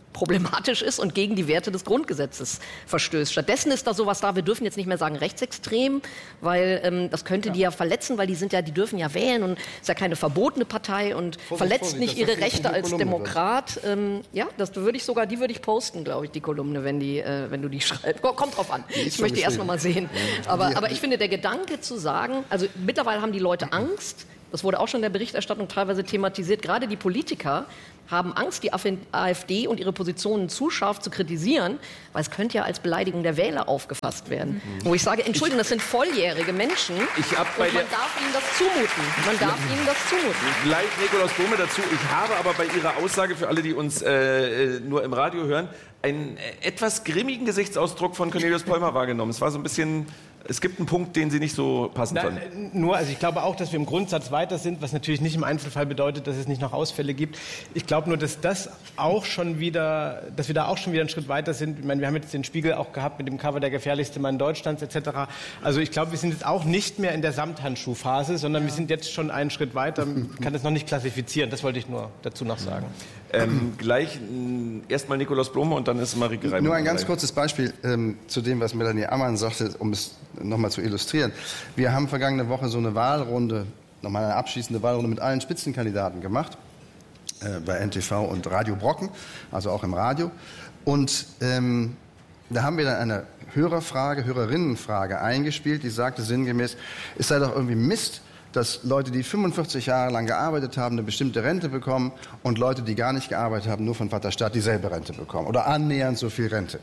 problematisch ist und gegen die Werte des Grundgesetzes verstößt. Stattdessen ist da sowas da, wir dürfen jetzt nicht mehr sagen rechtsextrem, weil ähm, das könnte ja. die ja verletzen, weil die sind ja, die dürfen ja wählen und ist ja keine verbotene Partei und Vorsicht, verletzt Vorsicht, nicht ihre Rechte als Kolumne Demokrat. Ähm, ja, das würde ich sogar, die würde ich posten, glaube ich, die Kolumne, wenn die, äh, wenn du die schreibst. Kommt drauf an. Ich möchte die erst noch mal sehen. Aber, aber ich finde, der Gedanke zu sagen, also mittlerweile haben die Leute Angst. Das wurde auch schon in der Berichterstattung teilweise thematisiert. Gerade die Politiker haben Angst, die AfD und ihre Positionen zu scharf zu kritisieren, weil es könnte ja als Beleidigung der Wähler aufgefasst werden. Mhm. Wo ich sage, Entschuldigung, das sind volljährige Menschen ich hab bei und man darf ihnen das zumuten. Man darf ihnen das zumuten. Gleich Nikolaus Blome dazu. Ich habe aber bei Ihrer Aussage, für alle, die uns äh, nur im Radio hören, einen etwas grimmigen Gesichtsausdruck von Cornelius Pollmer wahrgenommen. Es war so ein bisschen... Es gibt einen Punkt, den Sie nicht so passend fanden. Nur, also ich glaube auch, dass wir im Grundsatz weiter sind, was natürlich nicht im Einzelfall bedeutet, dass es nicht noch Ausfälle gibt. Ich glaube nur, dass das auch schon wieder, dass wir da auch schon wieder einen Schritt weiter sind. Ich meine, wir haben jetzt den Spiegel auch gehabt mit dem Cover der gefährlichste Mann Deutschlands et cetera. Also ich glaube, wir sind jetzt auch nicht mehr in der Samthandschuhphase, sondern ja. wir sind jetzt schon einen Schritt weiter. Ich kann das noch nicht klassifizieren. Das wollte ich nur dazu noch sagen. Ähm, gleich erstmal Nikolaus Blome und dann ist Marieke Reimann. Nur ein ganz kurzes Beispiel ähm, zu dem, was Melanie Ammann sagte, um es nochmal zu illustrieren. Wir haben vergangene Woche so eine Wahlrunde, nochmal eine abschließende Wahlrunde mit allen Spitzenkandidaten gemacht, äh, bei N T V und Radio Brocken, also auch im Radio. Und ähm, da haben wir dann eine Hörerfrage, Hörerinnenfrage eingespielt, die sagte sinngemäß, es sei doch irgendwie Mist, dass Leute, die fünfundvierzig Jahre lang gearbeitet haben, eine bestimmte Rente bekommen und Leute, die gar nicht gearbeitet haben, nur von Vaterstaat dieselbe Rente bekommen oder annähernd so viel Rente.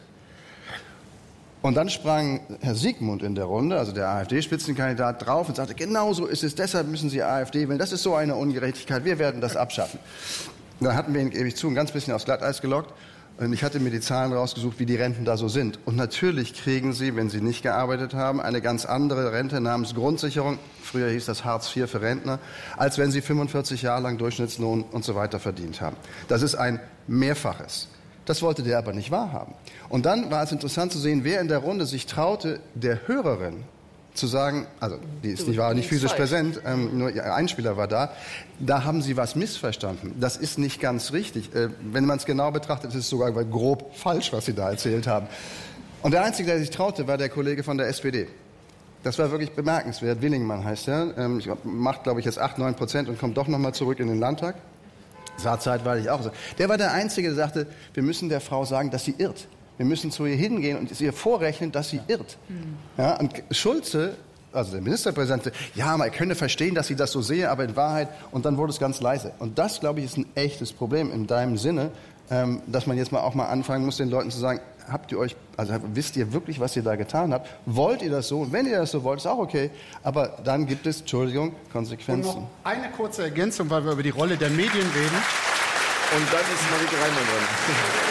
Und dann sprang Herr Siegmund in der Runde, also der AfD-Spitzenkandidat, drauf und sagte, genau so ist es, deshalb müssen Sie AfD wählen, das ist so eine Ungerechtigkeit, wir werden das abschaffen. Und dann hatten wir ihn, gebe ich zu, ein ganz bisschen aufs Glatteis gelockt. Und ich hatte mir die Zahlen rausgesucht, wie die Renten da so sind. Und natürlich kriegen Sie, wenn Sie nicht gearbeitet haben, eine ganz andere Rente namens Grundsicherung. Früher hieß das Hartz vier für Rentner, als wenn Sie fünfundvierzig Jahre lang Durchschnittslohn und so weiter verdient haben. Das ist ein Mehrfaches. Das wollte der aber nicht wahrhaben. Und dann war es interessant zu sehen, wer in der Runde sich traute, der Hörerin zu sagen, also die ist nicht, war nicht physisch präsent, ähm, nur ihr Einspieler war da, da haben Sie was missverstanden. Das ist nicht ganz richtig. Äh, wenn man es genau betrachtet, ist es sogar grob falsch, was Sie da erzählt haben. Und der Einzige, der sich traute, war der Kollege von der S P D. Das war wirklich bemerkenswert. Willingmann heißt er. Ähm, macht, glaube ich, jetzt acht, neun Prozent und kommt doch noch mal zurück in den Landtag. Das war zeitweilig auch so. Der war der Einzige, der sagte, wir müssen der Frau sagen, dass sie irrt. Wir müssen zu ihr hingehen und ihr vorrechnen, dass sie irrt. Ja, und Schulze, also der Ministerpräsident, ja, man könne verstehen, dass sie das so sehe, aber in Wahrheit, und dann wurde es ganz leise. Und das, glaube ich, ist ein echtes Problem in deinem Sinne, ähm, dass man jetzt mal auch mal anfangen muss, den Leuten zu sagen, habt ihr euch, also wisst ihr wirklich, was ihr da getan habt? Wollt ihr das so? Und wenn ihr das so wollt, ist auch okay. Aber dann gibt es, Entschuldigung, Konsequenzen. Und noch eine kurze Ergänzung, weil wir über die Rolle der Medien reden. Und dann ist Marieke Reimann dran.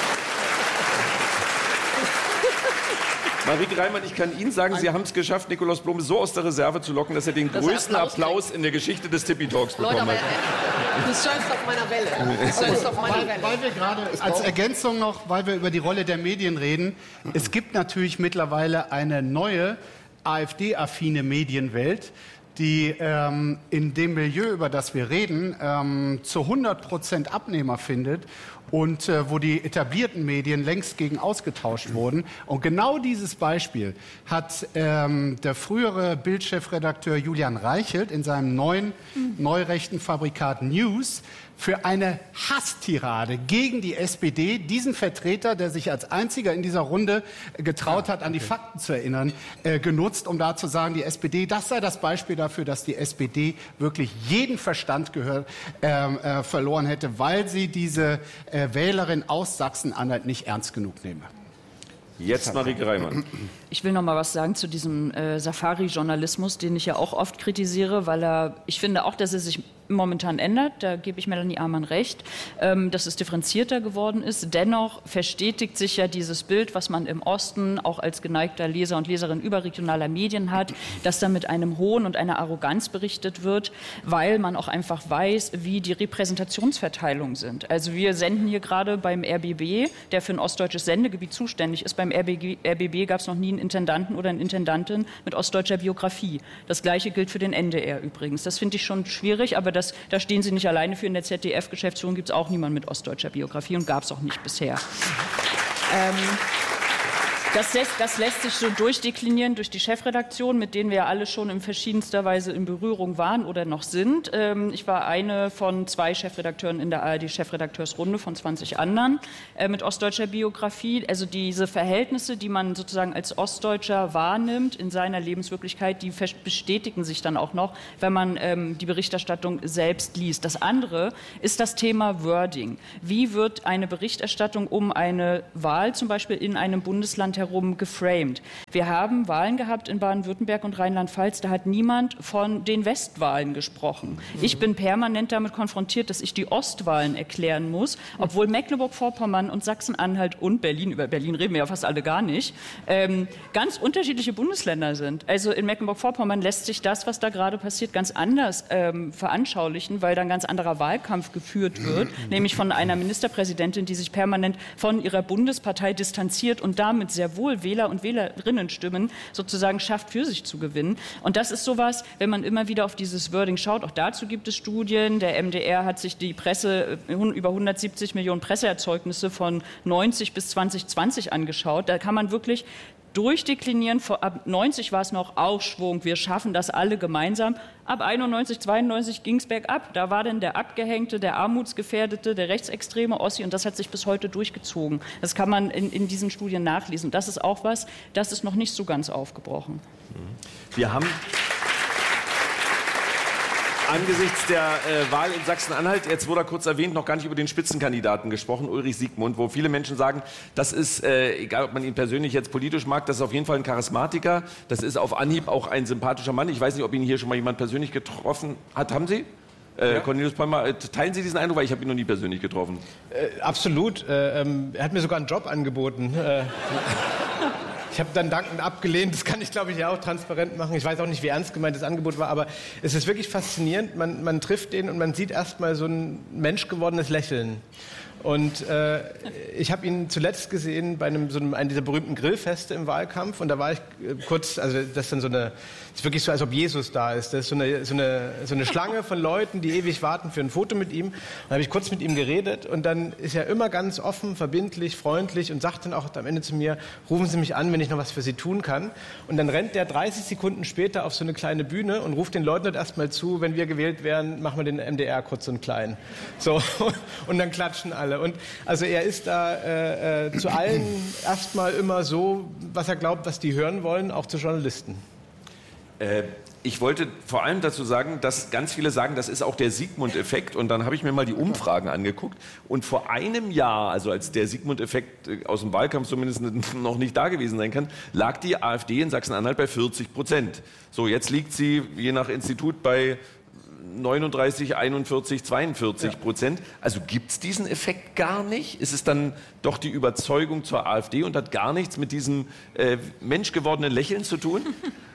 Marieke Reimann, ich kann Ihnen sagen, Sie haben es geschafft, Nikolaus Blome so aus der Reserve zu locken, dass er den größten Applaus in der Geschichte des Tippi Talks bekommen Leute, aber, hat. du surfst auf meiner Welle. Du surfst auf meiner Welle. Weil wir gerade als Ergänzung noch, weil wir über die Rolle der Medien reden, es gibt natürlich mittlerweile eine neue AfD-affine Medienwelt, die ähm, in dem Milieu, über das wir reden, ähm, zu hundert Prozent Abnehmer findet und äh, wo die etablierten Medien längst gegen ausgetauscht wurden. Und genau dieses Beispiel hat ähm, der frühere Bild-Chefredakteur Julian Reichelt in seinem neuen neurechten Fabrikat News für eine Hasstirade gegen die S P D, diesen Vertreter, der sich als einziger in dieser Runde getraut hat, an die Fakten zu erinnern, äh, genutzt, um da zu sagen, die S P D, das sei das Beispiel dafür, dass die S P D wirklich jeden Verstand gehört, äh, äh, verloren hätte, weil sie diese äh, Wählerin aus Sachsen-Anhalt nicht ernst genug nehme. Jetzt Marieke Reimann. Ich will noch mal was sagen zu diesem äh, Safari-Journalismus, den ich ja auch oft kritisiere, weil er, ich finde auch, dass er sich momentan ändert. Da gebe ich Melanie Ammann recht, ähm, dass es differenzierter geworden ist. Dennoch verstetigt sich ja dieses Bild, was man im Osten auch als geneigter Leser und Leserin überregionaler Medien hat, dass da mit einem Hohn und einer Arroganz berichtet wird, weil man auch einfach weiß, wie die Repräsentationsverteilungen sind. Also wir senden hier gerade beim R B B, der für ein ostdeutsches Sendegebiet zuständig ist. Beim R B B gab es noch nie einen Intendanten oder eine Intendantin mit ostdeutscher Biografie. Das Gleiche gilt für den N D R übrigens. Das finde ich schon schwierig, aber das, da stehen Sie nicht alleine für. In der Z D F-Geschäftsführung gibt es auch niemanden mit ostdeutscher Biografie und gab es auch nicht bisher. ähm, Das lässt, das lässt sich so durchdeklinieren durch die Chefredaktion, mit denen wir ja alle schon in verschiedenster Weise in Berührung waren oder noch sind. Ich war eine von zwei Chefredakteuren in der A R D-Chefredakteursrunde von zwanzig anderen mit ostdeutscher Biografie. Also diese Verhältnisse, die man sozusagen als Ostdeutscher wahrnimmt in seiner Lebenswirklichkeit, die bestätigen sich dann auch noch, wenn man die Berichterstattung selbst liest. Das andere ist das Thema Wording. Wie wird eine Berichterstattung um eine Wahl zum Beispiel in einem Bundesland herum geframed? Wir haben Wahlen gehabt in Baden-Württemberg und Rheinland-Pfalz, da hat niemand von den Westwahlen gesprochen. Ich bin permanent damit konfrontiert, dass ich die Ostwahlen erklären muss, obwohl Mecklenburg-Vorpommern und Sachsen-Anhalt und Berlin, über Berlin reden wir ja fast alle gar nicht, ähm, ganz unterschiedliche Bundesländer sind. Also in Mecklenburg-Vorpommern lässt sich das, was da gerade passiert, ganz anders ähm, veranschaulichen, weil da ein ganz anderer Wahlkampf geführt wird, nämlich von einer Ministerpräsidentin, die sich permanent von ihrer Bundespartei distanziert und damit sehr wohl Wähler und Wählerinnenstimmen sozusagen schafft, für sich zu gewinnen. Und das ist sowas, wenn man immer wieder auf dieses Wording schaut, auch dazu gibt es Studien. Der M D R hat sich die Presse, über hundertsiebzig Millionen Presseerzeugnisse von neunzig bis zwanzig zwanzig angeschaut. Da kann man wirklich durchdeklinieren. Ab neunzig war es noch Aufschwung, wir schaffen das alle gemeinsam. Ab einundneunzig, zweiundneunzig ging es bergab. Da war dann der Abgehängte, der Armutsgefährdete, der rechtsextreme Ossi und das hat sich bis heute durchgezogen. Das kann man in, in diesen Studien nachlesen. Das ist auch was, das ist noch nicht so ganz aufgebrochen. Wir haben angesichts der äh, Wahl in Sachsen-Anhalt, jetzt wurde er kurz erwähnt, noch gar nicht über den Spitzenkandidaten gesprochen, Ulrich Siegmund, wo viele Menschen sagen, das ist, äh, egal ob man ihn persönlich jetzt politisch mag, das ist auf jeden Fall ein Charismatiker, das ist auf Anhieb auch ein sympathischer Mann. Ich weiß nicht, ob ihn hier schon mal jemand persönlich getroffen hat. Haben Sie? Äh, ja. Cornelius Palmer, teilen Sie diesen Eindruck, weil ich habe ihn noch nie persönlich getroffen. Äh, absolut. Äh, ähm, er hat mir sogar einen Job angeboten. Äh, Ich habe dann dankend abgelehnt, das kann ich, glaube ich, ja auch transparent machen. Ich weiß auch nicht, wie ernst gemeint das Angebot war, aber es ist wirklich faszinierend. Man, man trifft den und man sieht erst mal so ein menschgewordenes Lächeln. Und äh, ich habe ihn zuletzt gesehen bei einem, so einem, einem dieser berühmten Grillfeste im Wahlkampf. Und da war ich äh, kurz, also das ist dann so eine, das ist wirklich so, als ob Jesus da ist. Das ist so eine, so eine, so eine Schlange von Leuten, die ewig warten für ein Foto mit ihm. Dann habe ich kurz mit ihm geredet und dann ist er immer ganz offen, verbindlich, freundlich und sagt dann auch am Ende zu mir, rufen Sie mich an, wenn ich noch was für Sie tun kann. Und dann rennt der dreißig Sekunden später auf so eine kleine Bühne und ruft den Leuten dort erstmal zu, wenn wir gewählt werden, machen wir den M D R kurz und klein. So, und dann klatschen alle. Und also er ist da äh, äh, zu allen erstmal immer so, was er glaubt, was die hören wollen, auch zu Journalisten. Äh, ich wollte vor allem dazu sagen, dass ganz viele sagen, das ist auch der Siegmund-Effekt. Und dann habe ich mir mal die Umfragen angeguckt. Und vor einem Jahr, also als der Siegmund-Effekt aus dem Wahlkampf zumindest noch nicht da gewesen sein kann, lag die AfD in Sachsen-Anhalt bei vierzig Prozent. So, jetzt liegt sie je nach Institut bei neununddreißig, einundvierzig, zweiundvierzig Prozent. Ja. Also gibt es diesen Effekt gar nicht? Ist es dann doch die Überzeugung zur AfD und hat gar nichts mit diesem äh, menschgewordenen Lächeln zu tun?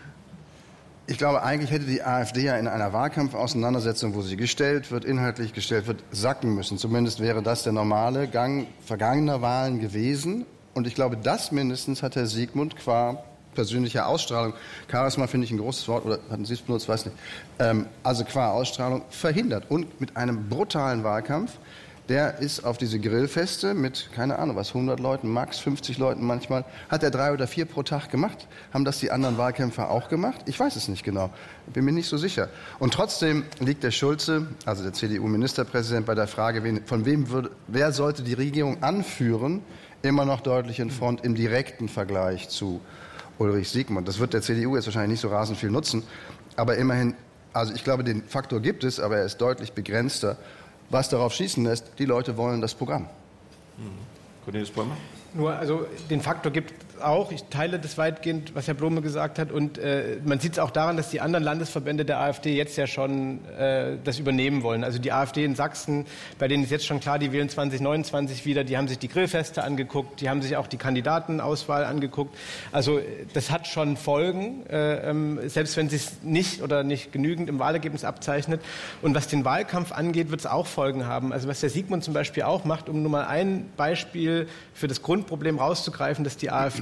Ich glaube, eigentlich hätte die AfD ja in einer Wahlkampfauseinandersetzung, wo sie gestellt wird, inhaltlich gestellt wird, sacken müssen. Zumindest wäre das der normale Gang vergangener Wahlen gewesen. Und ich glaube, das mindestens hat Herr Siegmund qua persönlicher Ausstrahlung, Charisma finde ich ein großes Wort, oder hatten Sie es benutzt, weiß nicht, ähm, also qua Ausstrahlung verhindert. Und mit einem brutalen Wahlkampf, der ist auf diese Grillfeste mit, keine Ahnung was, hundert Leuten, max fünfzig Leuten manchmal, hat er drei oder vier pro Tag gemacht. Haben das die anderen Wahlkämpfer auch gemacht? Ich weiß es nicht genau, bin mir nicht so sicher. Und trotzdem liegt der Schulze, also der C D U-Ministerpräsident, bei der Frage, wen, von wem würde, wer sollte die Regierung anführen, immer noch deutlich in Front im direkten Vergleich zu Ulrich Siegmund. Das wird der C D U jetzt wahrscheinlich nicht so rasend viel nutzen, aber immerhin, also ich glaube, den Faktor gibt es, aber er ist deutlich begrenzter. Was darauf schließen lässt, die Leute wollen das Programm. Mhm. Cornelius Palmer? Nur, also den Faktor gibt es auch. Ich teile das weitgehend, was Herr Blome gesagt hat. Und äh, man sieht es auch daran, dass die anderen Landesverbände der AfD jetzt ja schon äh, das übernehmen wollen. Also die AfD in Sachsen, bei denen ist jetzt schon klar, die wählen zwanzig neunundzwanzig wieder. Die haben sich die Grillfeste angeguckt, die haben sich auch die Kandidatenauswahl angeguckt. Also das hat schon Folgen, äh, ähm, selbst wenn es sich nicht oder nicht genügend im Wahlergebnis abzeichnet. Und was den Wahlkampf angeht, wird es auch Folgen haben. Also was der Siegmund zum Beispiel auch macht, um nur mal ein Beispiel für das Grundproblem rauszugreifen, dass die AfD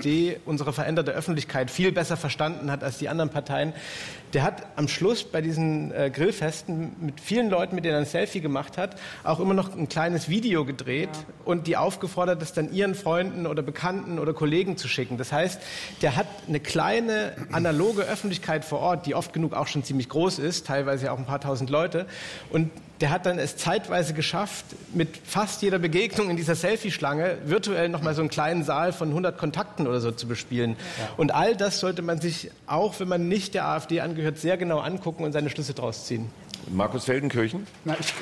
AfD unsere veränderte Öffentlichkeit viel besser verstanden hat als die anderen Parteien. Der hat am Schluss bei diesen äh, Grillfesten mit vielen Leuten, mit denen er ein Selfie gemacht hat, auch immer noch ein kleines Video gedreht ja. und die aufgefordert, das dann ihren Freunden oder Bekannten oder Kollegen zu schicken. Das heißt, der hat eine kleine analoge Öffentlichkeit vor Ort, die oft genug auch schon ziemlich groß ist, teilweise auch ein paar tausend Leute. Und der hat dann es zeitweise geschafft, mit fast jeder Begegnung in dieser Selfie-Schlange virtuell noch mal so einen kleinen Saal von hundert Kontakten oder so zu bespielen. Ja. Und all das sollte man sich, auch wenn man nicht der AfD angehört, sehr genau angucken und seine Schlüsse daraus ziehen. Markus Feldenkirchen? Na, ich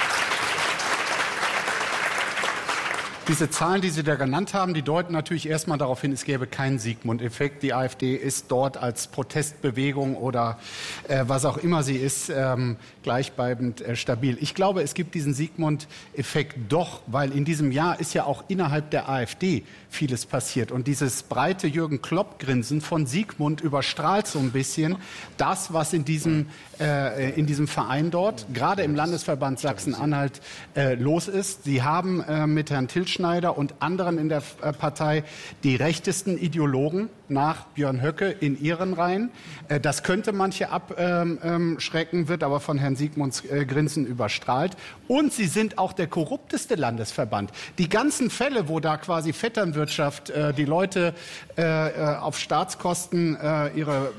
Diese Zahlen, die Sie da genannt haben, die deuten natürlich erstmal darauf hin, es gäbe keinen Sigmund-Effekt. Die AfD ist dort als Protestbewegung oder äh, was auch immer sie ist, ähm, gleichbleibend äh, stabil. Ich glaube, es gibt diesen Sigmund-Effekt doch, weil in diesem Jahr ist ja auch innerhalb der AfD vieles passiert. Und dieses breite Jürgen-Klopp-Grinsen von Sigmund überstrahlt so ein bisschen das, was in diesem, äh, in diesem Verein dort, gerade im Landesverband Sachsen-Anhalt, äh, los ist. Sie haben äh, mit Herrn Tilschneider und anderen in der äh, Partei die rechtesten Ideologen nach Björn Höcke in ihren Reihen. Äh, das könnte manche abschrecken, wird aber von Herrn Sigmunds äh, Grinsen überstrahlt. Und sie sind auch der korrupteste Landesverband. Die ganzen Fälle, wo da quasi Vetternwirtschaft äh, die Leute äh, auf Staatskosten äh, ihre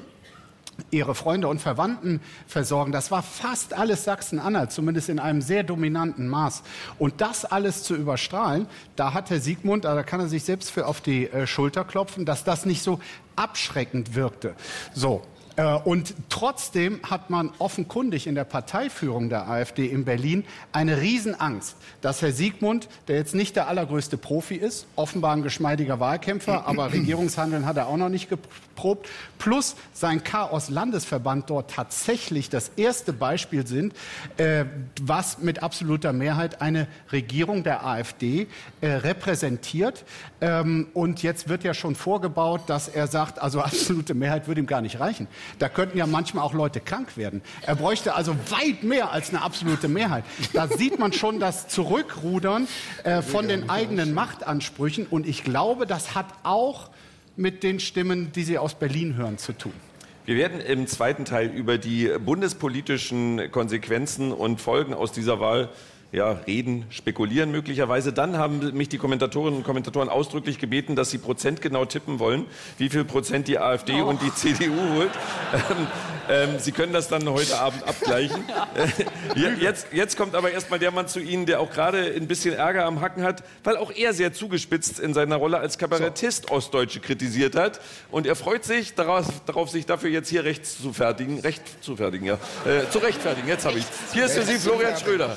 ihre Freunde und Verwandten versorgen. Das war fast alles Sachsen-Anhalt, zumindest in einem sehr dominanten Maß. Und das alles zu überstrahlen, da hat Herr Sigmund, da kann er sich selbst für auf die äh, Schulter klopfen, dass das nicht so abschreckend wirkte. So. Und trotzdem hat man offenkundig in der Parteiführung der AfD in Berlin eine Riesenangst, dass Herr Sigmund, der jetzt nicht der allergrößte Profi ist, offenbar ein geschmeidiger Wahlkämpfer, aber Regierungshandeln hat er auch noch nicht geprobt, plus sein Chaos-Landesverband dort tatsächlich das erste Beispiel sind, äh, was mit absoluter Mehrheit eine Regierung der AfD äh, repräsentiert. Ähm, und jetzt wird ja schon vorgebaut, dass er sagt, also absolute Mehrheit würde ihm gar nicht reichen. Da könnten ja manchmal auch Leute krank werden. Er bräuchte also weit mehr als eine absolute Mehrheit. Da sieht man schon das Zurückrudern äh, von den eigenen Machtansprüchen. Und ich glaube, das hat auch mit den Stimmen, die Sie aus Berlin hören, zu tun. Wir werden im zweiten Teil über die bundespolitischen Konsequenzen und Folgen aus dieser Wahl ja, reden, spekulieren möglicherweise. Dann haben mich die Kommentatorinnen und Kommentatoren ausdrücklich gebeten, dass sie prozentgenau tippen wollen, wie viel Prozent die AfD oh. und die C D U holt. Ähm, ähm, sie können das dann heute Abend abgleichen. Äh, jetzt, jetzt kommt aber erstmal der Mann zu Ihnen, der auch gerade ein bisschen Ärger am Hacken hat, weil auch er sehr zugespitzt in seiner Rolle als Kabarettist so. Ostdeutsche kritisiert hat. Und er freut sich darauf, darauf sich dafür jetzt hier recht zu fertigen, recht zu fertigen, ja, äh, zu rechtfertigen. Jetzt habe ich. Hier ist für Sie Florian Schröder.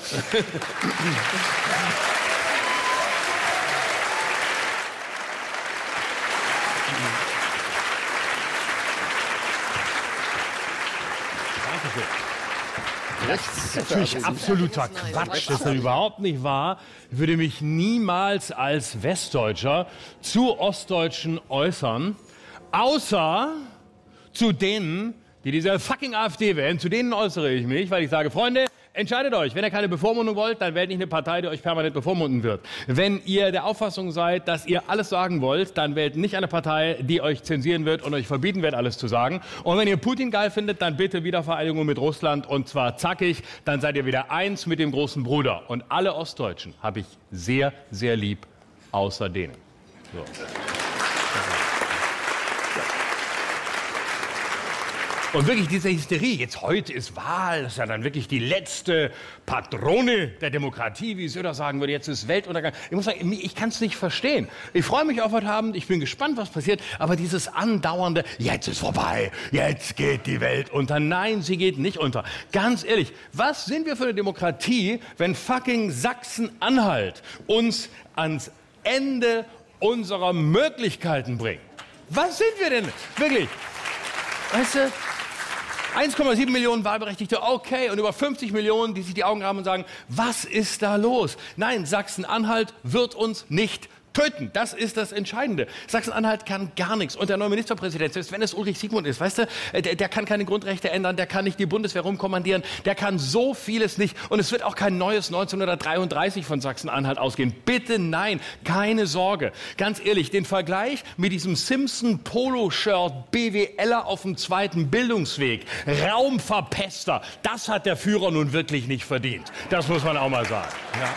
Das ist natürlich absoluter Quatsch. Das ist überhaupt nicht wahr. Ich würde mich niemals als Westdeutscher zu Ostdeutschen äußern, außer zu denen, die diese fucking AfD wählen. Zu denen äußere ich mich, weil ich sage, Freunde, entscheidet euch. Wenn ihr keine Bevormundung wollt, dann wählt nicht eine Partei, die euch permanent bevormunden wird. Wenn ihr der Auffassung seid, dass ihr alles sagen wollt, dann wählt nicht eine Partei, die euch zensieren wird und euch verbieten wird, alles zu sagen. Und wenn ihr Putin geil findet, dann bitte Wiedervereinigung mit Russland und zwar zackig. Dann seid ihr wieder eins mit dem großen Bruder. Und alle Ostdeutschen habe ich sehr, sehr lieb, außer denen. So. Und wirklich diese Hysterie, jetzt heute ist Wahl, das ist ja dann wirklich die letzte Patrone der Demokratie, wie Söder sagen würde, jetzt ist Weltuntergang. Ich muss sagen, ich kann es nicht verstehen. Ich freue mich auf heute Abend, ich bin gespannt, was passiert, aber dieses andauernde, jetzt ist vorbei, jetzt geht die Welt unter. Nein, sie geht nicht unter. Ganz ehrlich, was sind wir für eine Demokratie, wenn fucking Sachsen-Anhalt uns ans Ende unserer Möglichkeiten bringt? Was sind wir denn? Wirklich? Weißt du? eins Komma sieben Millionen Wahlberechtigte, okay, und über fünfzig Millionen, die sich die Augen haben und sagen, was ist da los? Nein, Sachsen-Anhalt wird uns nicht töten. Das ist das Entscheidende. Sachsen-Anhalt kann gar nichts. Und der neue Ministerpräsident, selbst wenn es Ulrich Siegmund ist, weißt du, der, der kann keine Grundrechte ändern, der kann nicht die Bundeswehr rumkommandieren, der kann so vieles nicht. Und es wird auch kein neues neunzehnhundertdreiunddreißig von Sachsen-Anhalt ausgehen. Bitte nein, keine Sorge. Ganz ehrlich, den Vergleich mit diesem Simpson-Polo-Shirt BWLer auf dem zweiten Bildungsweg, Raumverpester, das hat der Führer nun wirklich nicht verdient. Das muss man auch mal sagen. Ja.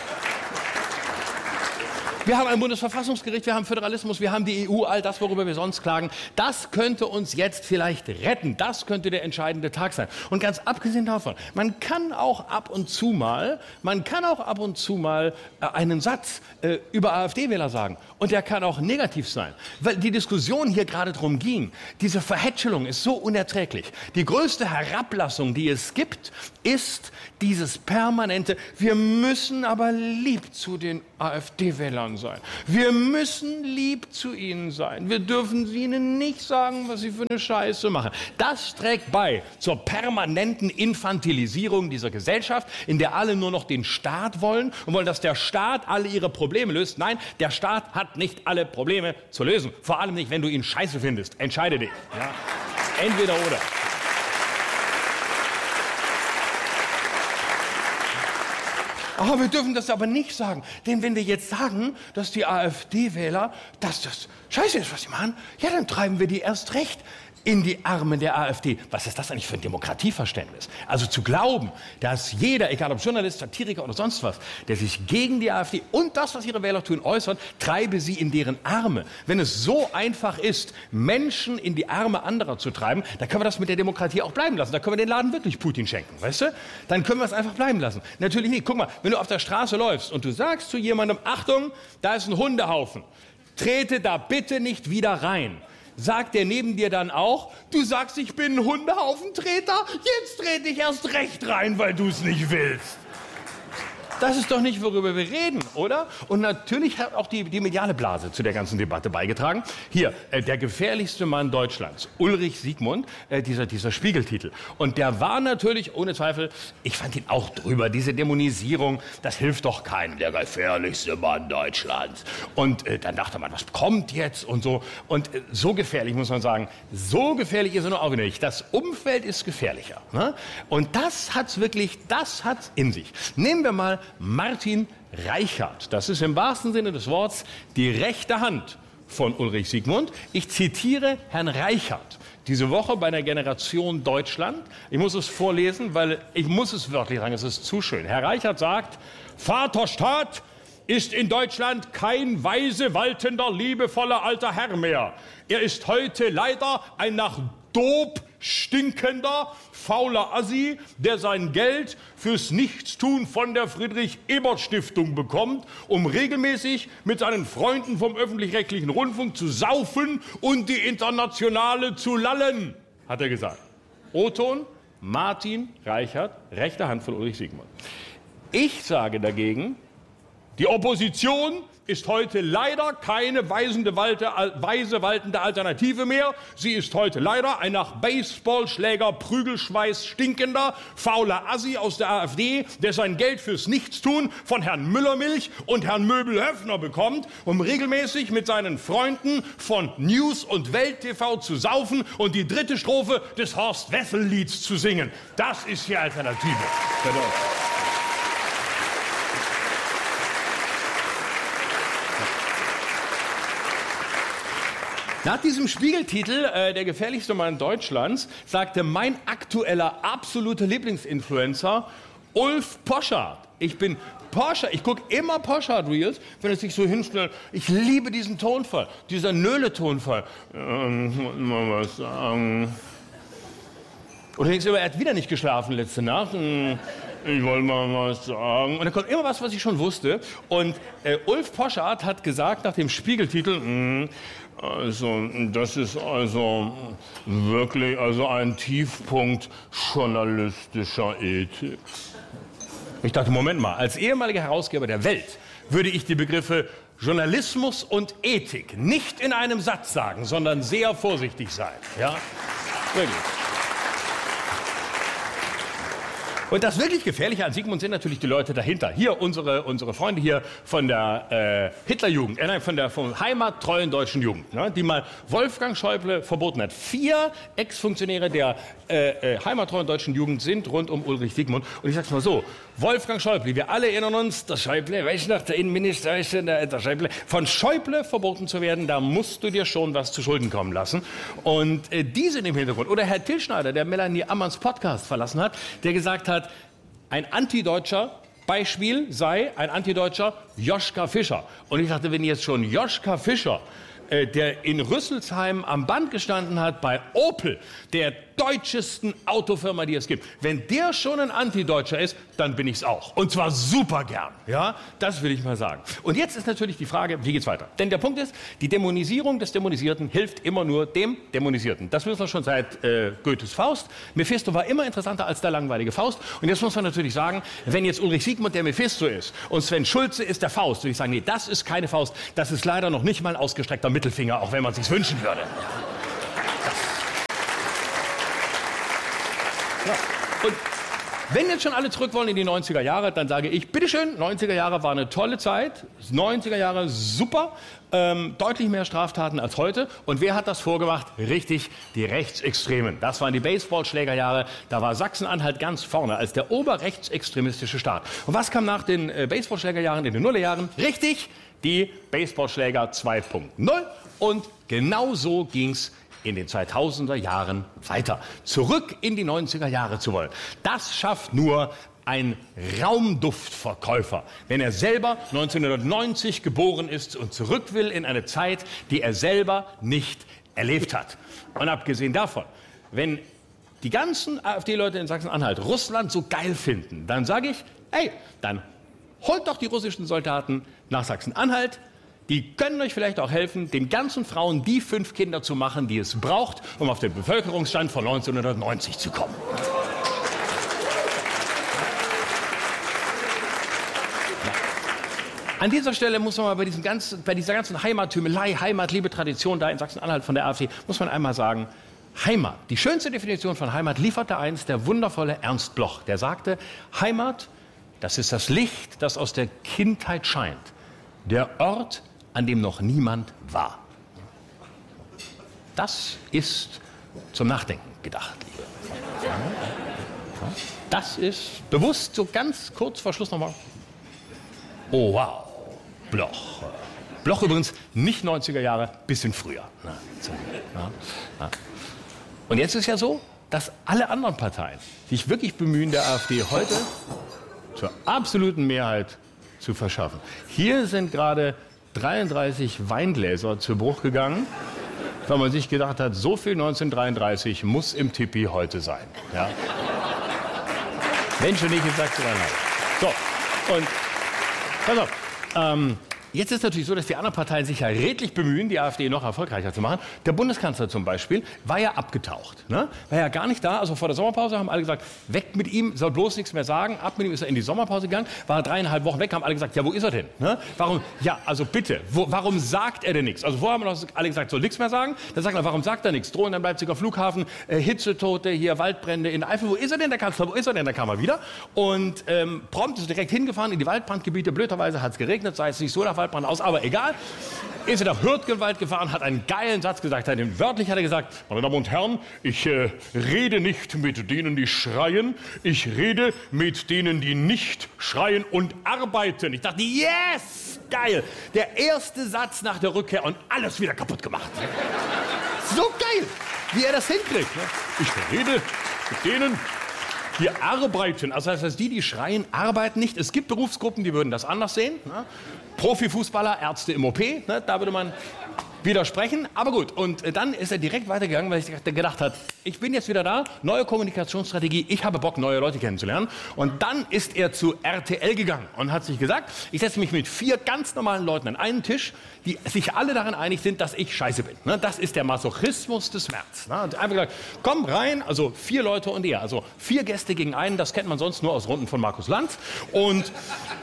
Wir haben ein Bundesverfassungsgericht, wir haben Föderalismus, wir haben die E U, all das, worüber wir sonst klagen. Das könnte uns jetzt vielleicht retten. Das könnte der entscheidende Tag sein. Und ganz abgesehen davon, man kann auch ab und zu mal, man kann auch ab und zu mal äh, einen Satz äh, über AfD-Wähler sagen. Und der kann auch negativ sein. Weil die Diskussion hier gerade drum ging, diese Verhätschelung ist so unerträglich. Die größte Herablassung, die es gibt, ist dieses permanente, wir müssen aber lieb zu den AfD-Wählern sein. Wir müssen lieb zu ihnen sein. Wir dürfen ihnen nicht sagen, was sie für eine Scheiße machen. Das trägt bei zur permanenten Infantilisierung dieser Gesellschaft, in der alle nur noch den Staat wollen und wollen, dass der Staat alle ihre Probleme löst. Nein, der Staat hat nicht alle Probleme zu lösen. Vor allem nicht, wenn du ihn scheiße findest. Entscheide dich. Ja? Entweder oder. Aber wir dürfen das aber nicht sagen. Denn wenn wir jetzt sagen, dass die AfD-Wähler, dass das scheiße ist, was sie machen, ja, dann treiben wir die erst recht in die Arme der AfD. Was ist das eigentlich für ein Demokratieverständnis? Also zu glauben, dass jeder, egal ob Journalist, Satiriker oder sonst was, der sich gegen die AfD und das, was ihre Wähler tun, äußert, treibe sie in deren Arme. Wenn es so einfach ist, Menschen in die Arme anderer zu treiben, dann können wir das mit der Demokratie auch bleiben lassen. Da können wir den Laden wirklich Putin schenken, weißt du? Dann können wir es einfach bleiben lassen. Natürlich nicht. Guck mal, wenn du auf der Straße läufst und du sagst zu jemandem, Achtung, da ist ein Hundehaufen, trete da bitte nicht wieder rein. Sagt der neben dir dann auch, du sagst, ich bin ein Hundehaufentreter, jetzt trete ich erst recht rein, weil du es nicht willst. Das ist doch nicht, worüber wir reden, oder? Und natürlich hat auch die, die mediale Blase zu der ganzen Debatte beigetragen. Hier, äh, der gefährlichste Mann Deutschlands, Ulrich Siegmund, äh, dieser, dieser Spiegeltitel. Und der war natürlich, ohne Zweifel, ich fand ihn auch drüber, diese Dämonisierung, das hilft doch keinem, der gefährlichste Mann Deutschlands. Und äh, dann dachte man, was kommt jetzt und so. Und äh, so gefährlich, muss man sagen, so gefährlich ist er nur auch nicht. Das Umfeld ist gefährlicher. Ne? Und das hat's wirklich, das hat's in sich. Nehmen wir mal Martin Reichert. Das ist im wahrsten Sinne des Wortes die rechte Hand von Ulrich Siegmund. Ich zitiere Herrn Reichert diese Woche bei der Generation Deutschland. Ich muss es vorlesen, weil ich muss es wörtlich sagen, es ist zu schön. Herr Reichert sagt, Vaterstaat ist in Deutschland kein weise, waltender, liebevoller alter Herr mehr. Er ist heute leider ein nach Dope stinkender, fauler Assi, der sein Geld fürs Nichtstun von der Friedrich-Ebert-Stiftung bekommt, um regelmäßig mit seinen Freunden vom öffentlich-rechtlichen Rundfunk zu saufen und die Internationale zu lallen, hat er gesagt. O-Ton, Martin Reichert, rechte Hand von Ulrich Siegmund. Ich sage dagegen, die Opposition ist heute leider keine weisende, walte, weise waltende Alternative mehr. Sie ist heute leider ein nach Baseballschläger Prügelschweiß stinkender, fauler Assi aus der AfD, der sein Geld fürs Nichtstun von Herrn Müllermilch und Herrn Möbel-Höffner bekommt, um regelmäßig mit seinen Freunden von News und Welt T V zu saufen und die dritte Strophe des Horst-Wessel-Lieds zu singen. Das ist die Alternative. Nach diesem Spiegeltitel, äh, der gefährlichste Mann Deutschlands, sagte mein aktueller absoluter Lieblingsinfluencer Ulf Poschardt. Ich bin Poschardt, ich gucke immer Poschardt-Reels, wenn es sich so hinstellt. Ich liebe diesen Tonfall, dieser Nöle-Tonfall. Ähm, ich muss mal was sagen. Und du denkst immer, er hat wieder nicht geschlafen letzte Nacht. Ich wollte mal was sagen. Und da kommt immer was, was ich schon wusste. Und äh, Ulf Poschardt hat gesagt nach dem Spiegeltitel, mh, also das ist also wirklich also ein Tiefpunkt journalistischer Ethik. Ich dachte, Moment mal, als ehemaliger Herausgeber der Welt würde ich die Begriffe Journalismus und Ethik nicht in einem Satz sagen, sondern sehr vorsichtig sein. Ja, wirklich. Und das wirklich Gefährliche an Sigmund sind natürlich die Leute dahinter. Hier unsere, unsere Freunde hier von der äh, Hitlerjugend, äh, nein, von der vom heimattreuen deutschen Jugend, ne, die mal Wolfgang Schäuble verboten hat. Vier Ex-Funktionäre der äh, äh, heimattreuen deutschen Jugend sind rund um Ulrich Sigmund. Und ich sag's mal so, Wolfgang Schäuble, wir alle erinnern uns, der Schäuble, weißt du noch, der Innenminister, weißt du, der, der Schäuble, von Schäuble verboten zu werden, da musst du dir schon was zu Schulden kommen lassen. Und äh, die sind im Hintergrund. Oder Herr Tilschneider, der Melanie Ammanns Podcast verlassen hat, der gesagt hat, ein Antideutscher Beispiel sei ein Antideutscher Joschka Fischer. Und ich dachte, wenn jetzt schon Joschka Fischer, äh, der in Rüsselsheim am Band gestanden hat bei Opel, der deutschesten Autofirma, die es gibt, wenn der schon ein Antideutscher ist, dann bin ich es auch. Und zwar super gern. Ja, das will ich mal sagen. Und jetzt ist natürlich die Frage, wie geht's weiter? Denn der Punkt ist, die Dämonisierung des Dämonisierten hilft immer nur dem Dämonisierten. Das wissen wir schon seit äh, Goethes Faust. Mephisto war immer interessanter als der langweilige Faust. Und jetzt muss man natürlich sagen, wenn jetzt Ulrich Sigmund der Mephisto ist und Sven Schulze ist der Faust, würde ich sagen, nee, das ist keine Faust. Das ist leider noch nicht mal ein ausgestreckter Mittelfinger, auch wenn man es sich wünschen würde. Ja. Und wenn jetzt schon alle zurück wollen in die neunziger Jahre, dann sage ich, bitteschön, neunziger Jahre war eine tolle Zeit, neunziger Jahre super, ähm, deutlich mehr Straftaten als heute. Und wer hat das vorgemacht? Richtig, die Rechtsextremen. Das waren die Baseballschlägerjahre, da war Sachsen-Anhalt ganz vorne als der oberrechtsextremistische Staat. Und was kam nach den äh, Baseballschlägerjahren in den Nullerjahren? Richtig, die Baseballschläger zwei Punkt null. Und genau so ging's in den zweitausender Jahren weiter. Zurück in die neunziger Jahre zu wollen. Das schafft nur ein Raumduftverkäufer, wenn er selber neunzehnhundertneunzig geboren ist und zurück will in eine Zeit, die er selber nicht erlebt hat. Und abgesehen davon, wenn die ganzen AfD-Leute in Sachsen-Anhalt Russland so geil finden, dann sage ich, ey, dann holt doch die russischen Soldaten nach Sachsen-Anhalt. Die können euch vielleicht auch helfen, den ganzen Frauen die fünf Kinder zu machen, die es braucht, um auf den Bevölkerungsstand von neunzehnhundertneunzig zu kommen. An dieser Stelle muss man mal bei, diesem ganzen, bei dieser ganzen Heimattümelei, Heimatliebe, Tradition da in Sachsen-Anhalt von der AfD, muss man einmal sagen, Heimat, die schönste Definition von Heimat lieferte einst der wundervolle Ernst Bloch. Der sagte, Heimat, das ist das Licht, das aus der Kindheit scheint. Der Ort, an dem noch niemand war. Das ist zum Nachdenken gedacht, liebe. Das ist bewusst so ganz kurz vor Schluss nochmal. Oh wow, Bloch. Bloch übrigens nicht neunziger Jahre, bisschen früher. Und jetzt ist ja so, dass alle anderen Parteien sich wirklich bemühen, der AfD heute zur absoluten Mehrheit zu verschaffen. Hier sind gerade dreiunddreißig Weingläser zu Bruch gegangen, weil man sich gedacht hat, so viel neunzehnhundertdreiunddreißig muss im Tippi heute sein. Ja? Wenn schon nicht in Sachsen-Anhalt. So, und pass auf, ähm, jetzt ist natürlich so, dass die anderen Parteien sich ja redlich bemühen, die AfD noch erfolgreicher zu machen. Der Bundeskanzler zum Beispiel war ja abgetaucht, ne? War ja gar nicht da. Also vor der Sommerpause haben alle gesagt, weg mit ihm, soll bloß nichts mehr sagen. Ab mit ihm ist er in die Sommerpause gegangen, war dreieinhalb Wochen weg, haben alle gesagt, ja, wo ist er denn? Ne? Warum? Ja, also bitte, wo, warum sagt er denn nichts? Also vorher haben noch alle gesagt, soll nichts mehr sagen. Dann sagt er, warum sagt er nichts? Drohen, dann Leipziger Flughafen, äh, Hitzetote, hier Waldbrände in Eifel. Wo ist er denn, der Kanzler? Wo ist er denn? Da kam er wieder. Und ähm, prompt ist direkt hingefahren in die Waldbrandgebiete. Blöderweise hat es geregnet, sah jetzt nicht so nach Waldbrand aus, aber egal. Ist er nach Hürtgenwald gefahren, hat einen geilen Satz gesagt. Wörtlich hat er gesagt, meine Damen und Herren, ich äh, rede nicht mit denen, die schreien. Ich rede mit denen, die nicht schreien und arbeiten. Ich dachte, yes, geil. Der erste Satz nach der Rückkehr und alles wieder kaputt gemacht. So geil, wie er das hinkriegt. Ich rede mit denen, die arbeiten. Also das heißt, die, die schreien, arbeiten nicht. Es gibt Berufsgruppen, die würden das anders sehen. Ne? Profifußballer, Ärzte im O P, ne? Da würde man widersprechen. Aber gut, und dann ist er direkt weitergegangen, weil ich gedacht hat, ich bin jetzt wieder da, neue Kommunikationsstrategie, ich habe Bock, neue Leute kennenzulernen. Und dann ist er zu R T L gegangen und hat sich gesagt, ich setze mich mit vier ganz normalen Leuten an einen Tisch, die sich alle darin einig sind, dass ich scheiße bin. Ne? Das ist der Masochismus des März. Ne? Und einfach gesagt, komm rein, also vier Leute und er, also vier Gäste gegen einen, das kennt man sonst nur aus Runden von Markus Lanz. Und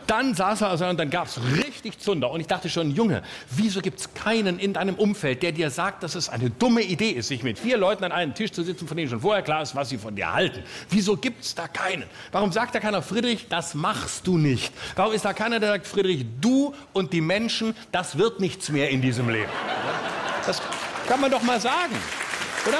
Dann saß er also und dann gab es richtig Zunder. Und ich dachte schon, Junge, wieso gibt es keinen in deinem Umfeld, der dir sagt, dass es eine dumme Idee ist, sich mit vier Leuten an einen Tisch zu sitzen, von denen schon vorher klar ist, was sie von dir halten? Wieso gibt es da keinen? Warum sagt da keiner, Friedrich, das machst du nicht? Warum ist da keiner, der sagt, Friedrich, du und die Menschen, das wird nichts mehr in diesem Leben? Das kann man doch mal sagen, oder?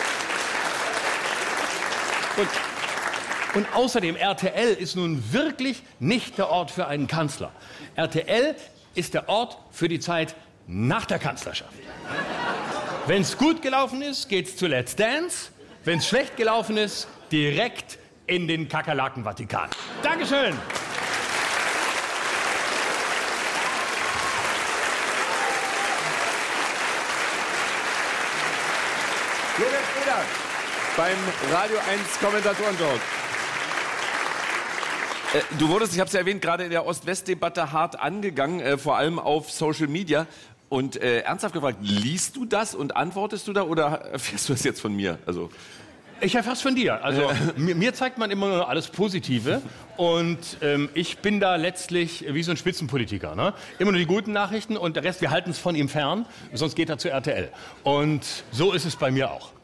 Und Und außerdem, R T L ist nun wirklich nicht der Ort für einen Kanzler. R T L ist der Ort für die Zeit nach der Kanzlerschaft. Wenn es gut gelaufen ist, geht's zu Let's Dance. Wenn es schlecht gelaufen ist, direkt in den Kakerlaken-Vatikan. Dankeschön. Jürgen Feder beim Radio eins Kommentatoren-Talk. Äh, du wurdest, ich habe es ja erwähnt, gerade in der Ost-West-Debatte hart angegangen, äh, vor allem auf Social Media. Und äh, ernsthaft gefragt, liest du das und antwortest du da oder erfährst du das jetzt von mir? Also ich erfahre es von dir. Also mir, mir zeigt man immer nur alles Positive und ähm, ich bin da letztlich wie so ein Spitzenpolitiker. Ne? Immer nur die guten Nachrichten und der Rest, wir halten es von ihm fern, sonst geht er zu R T L. Und so ist es bei mir auch.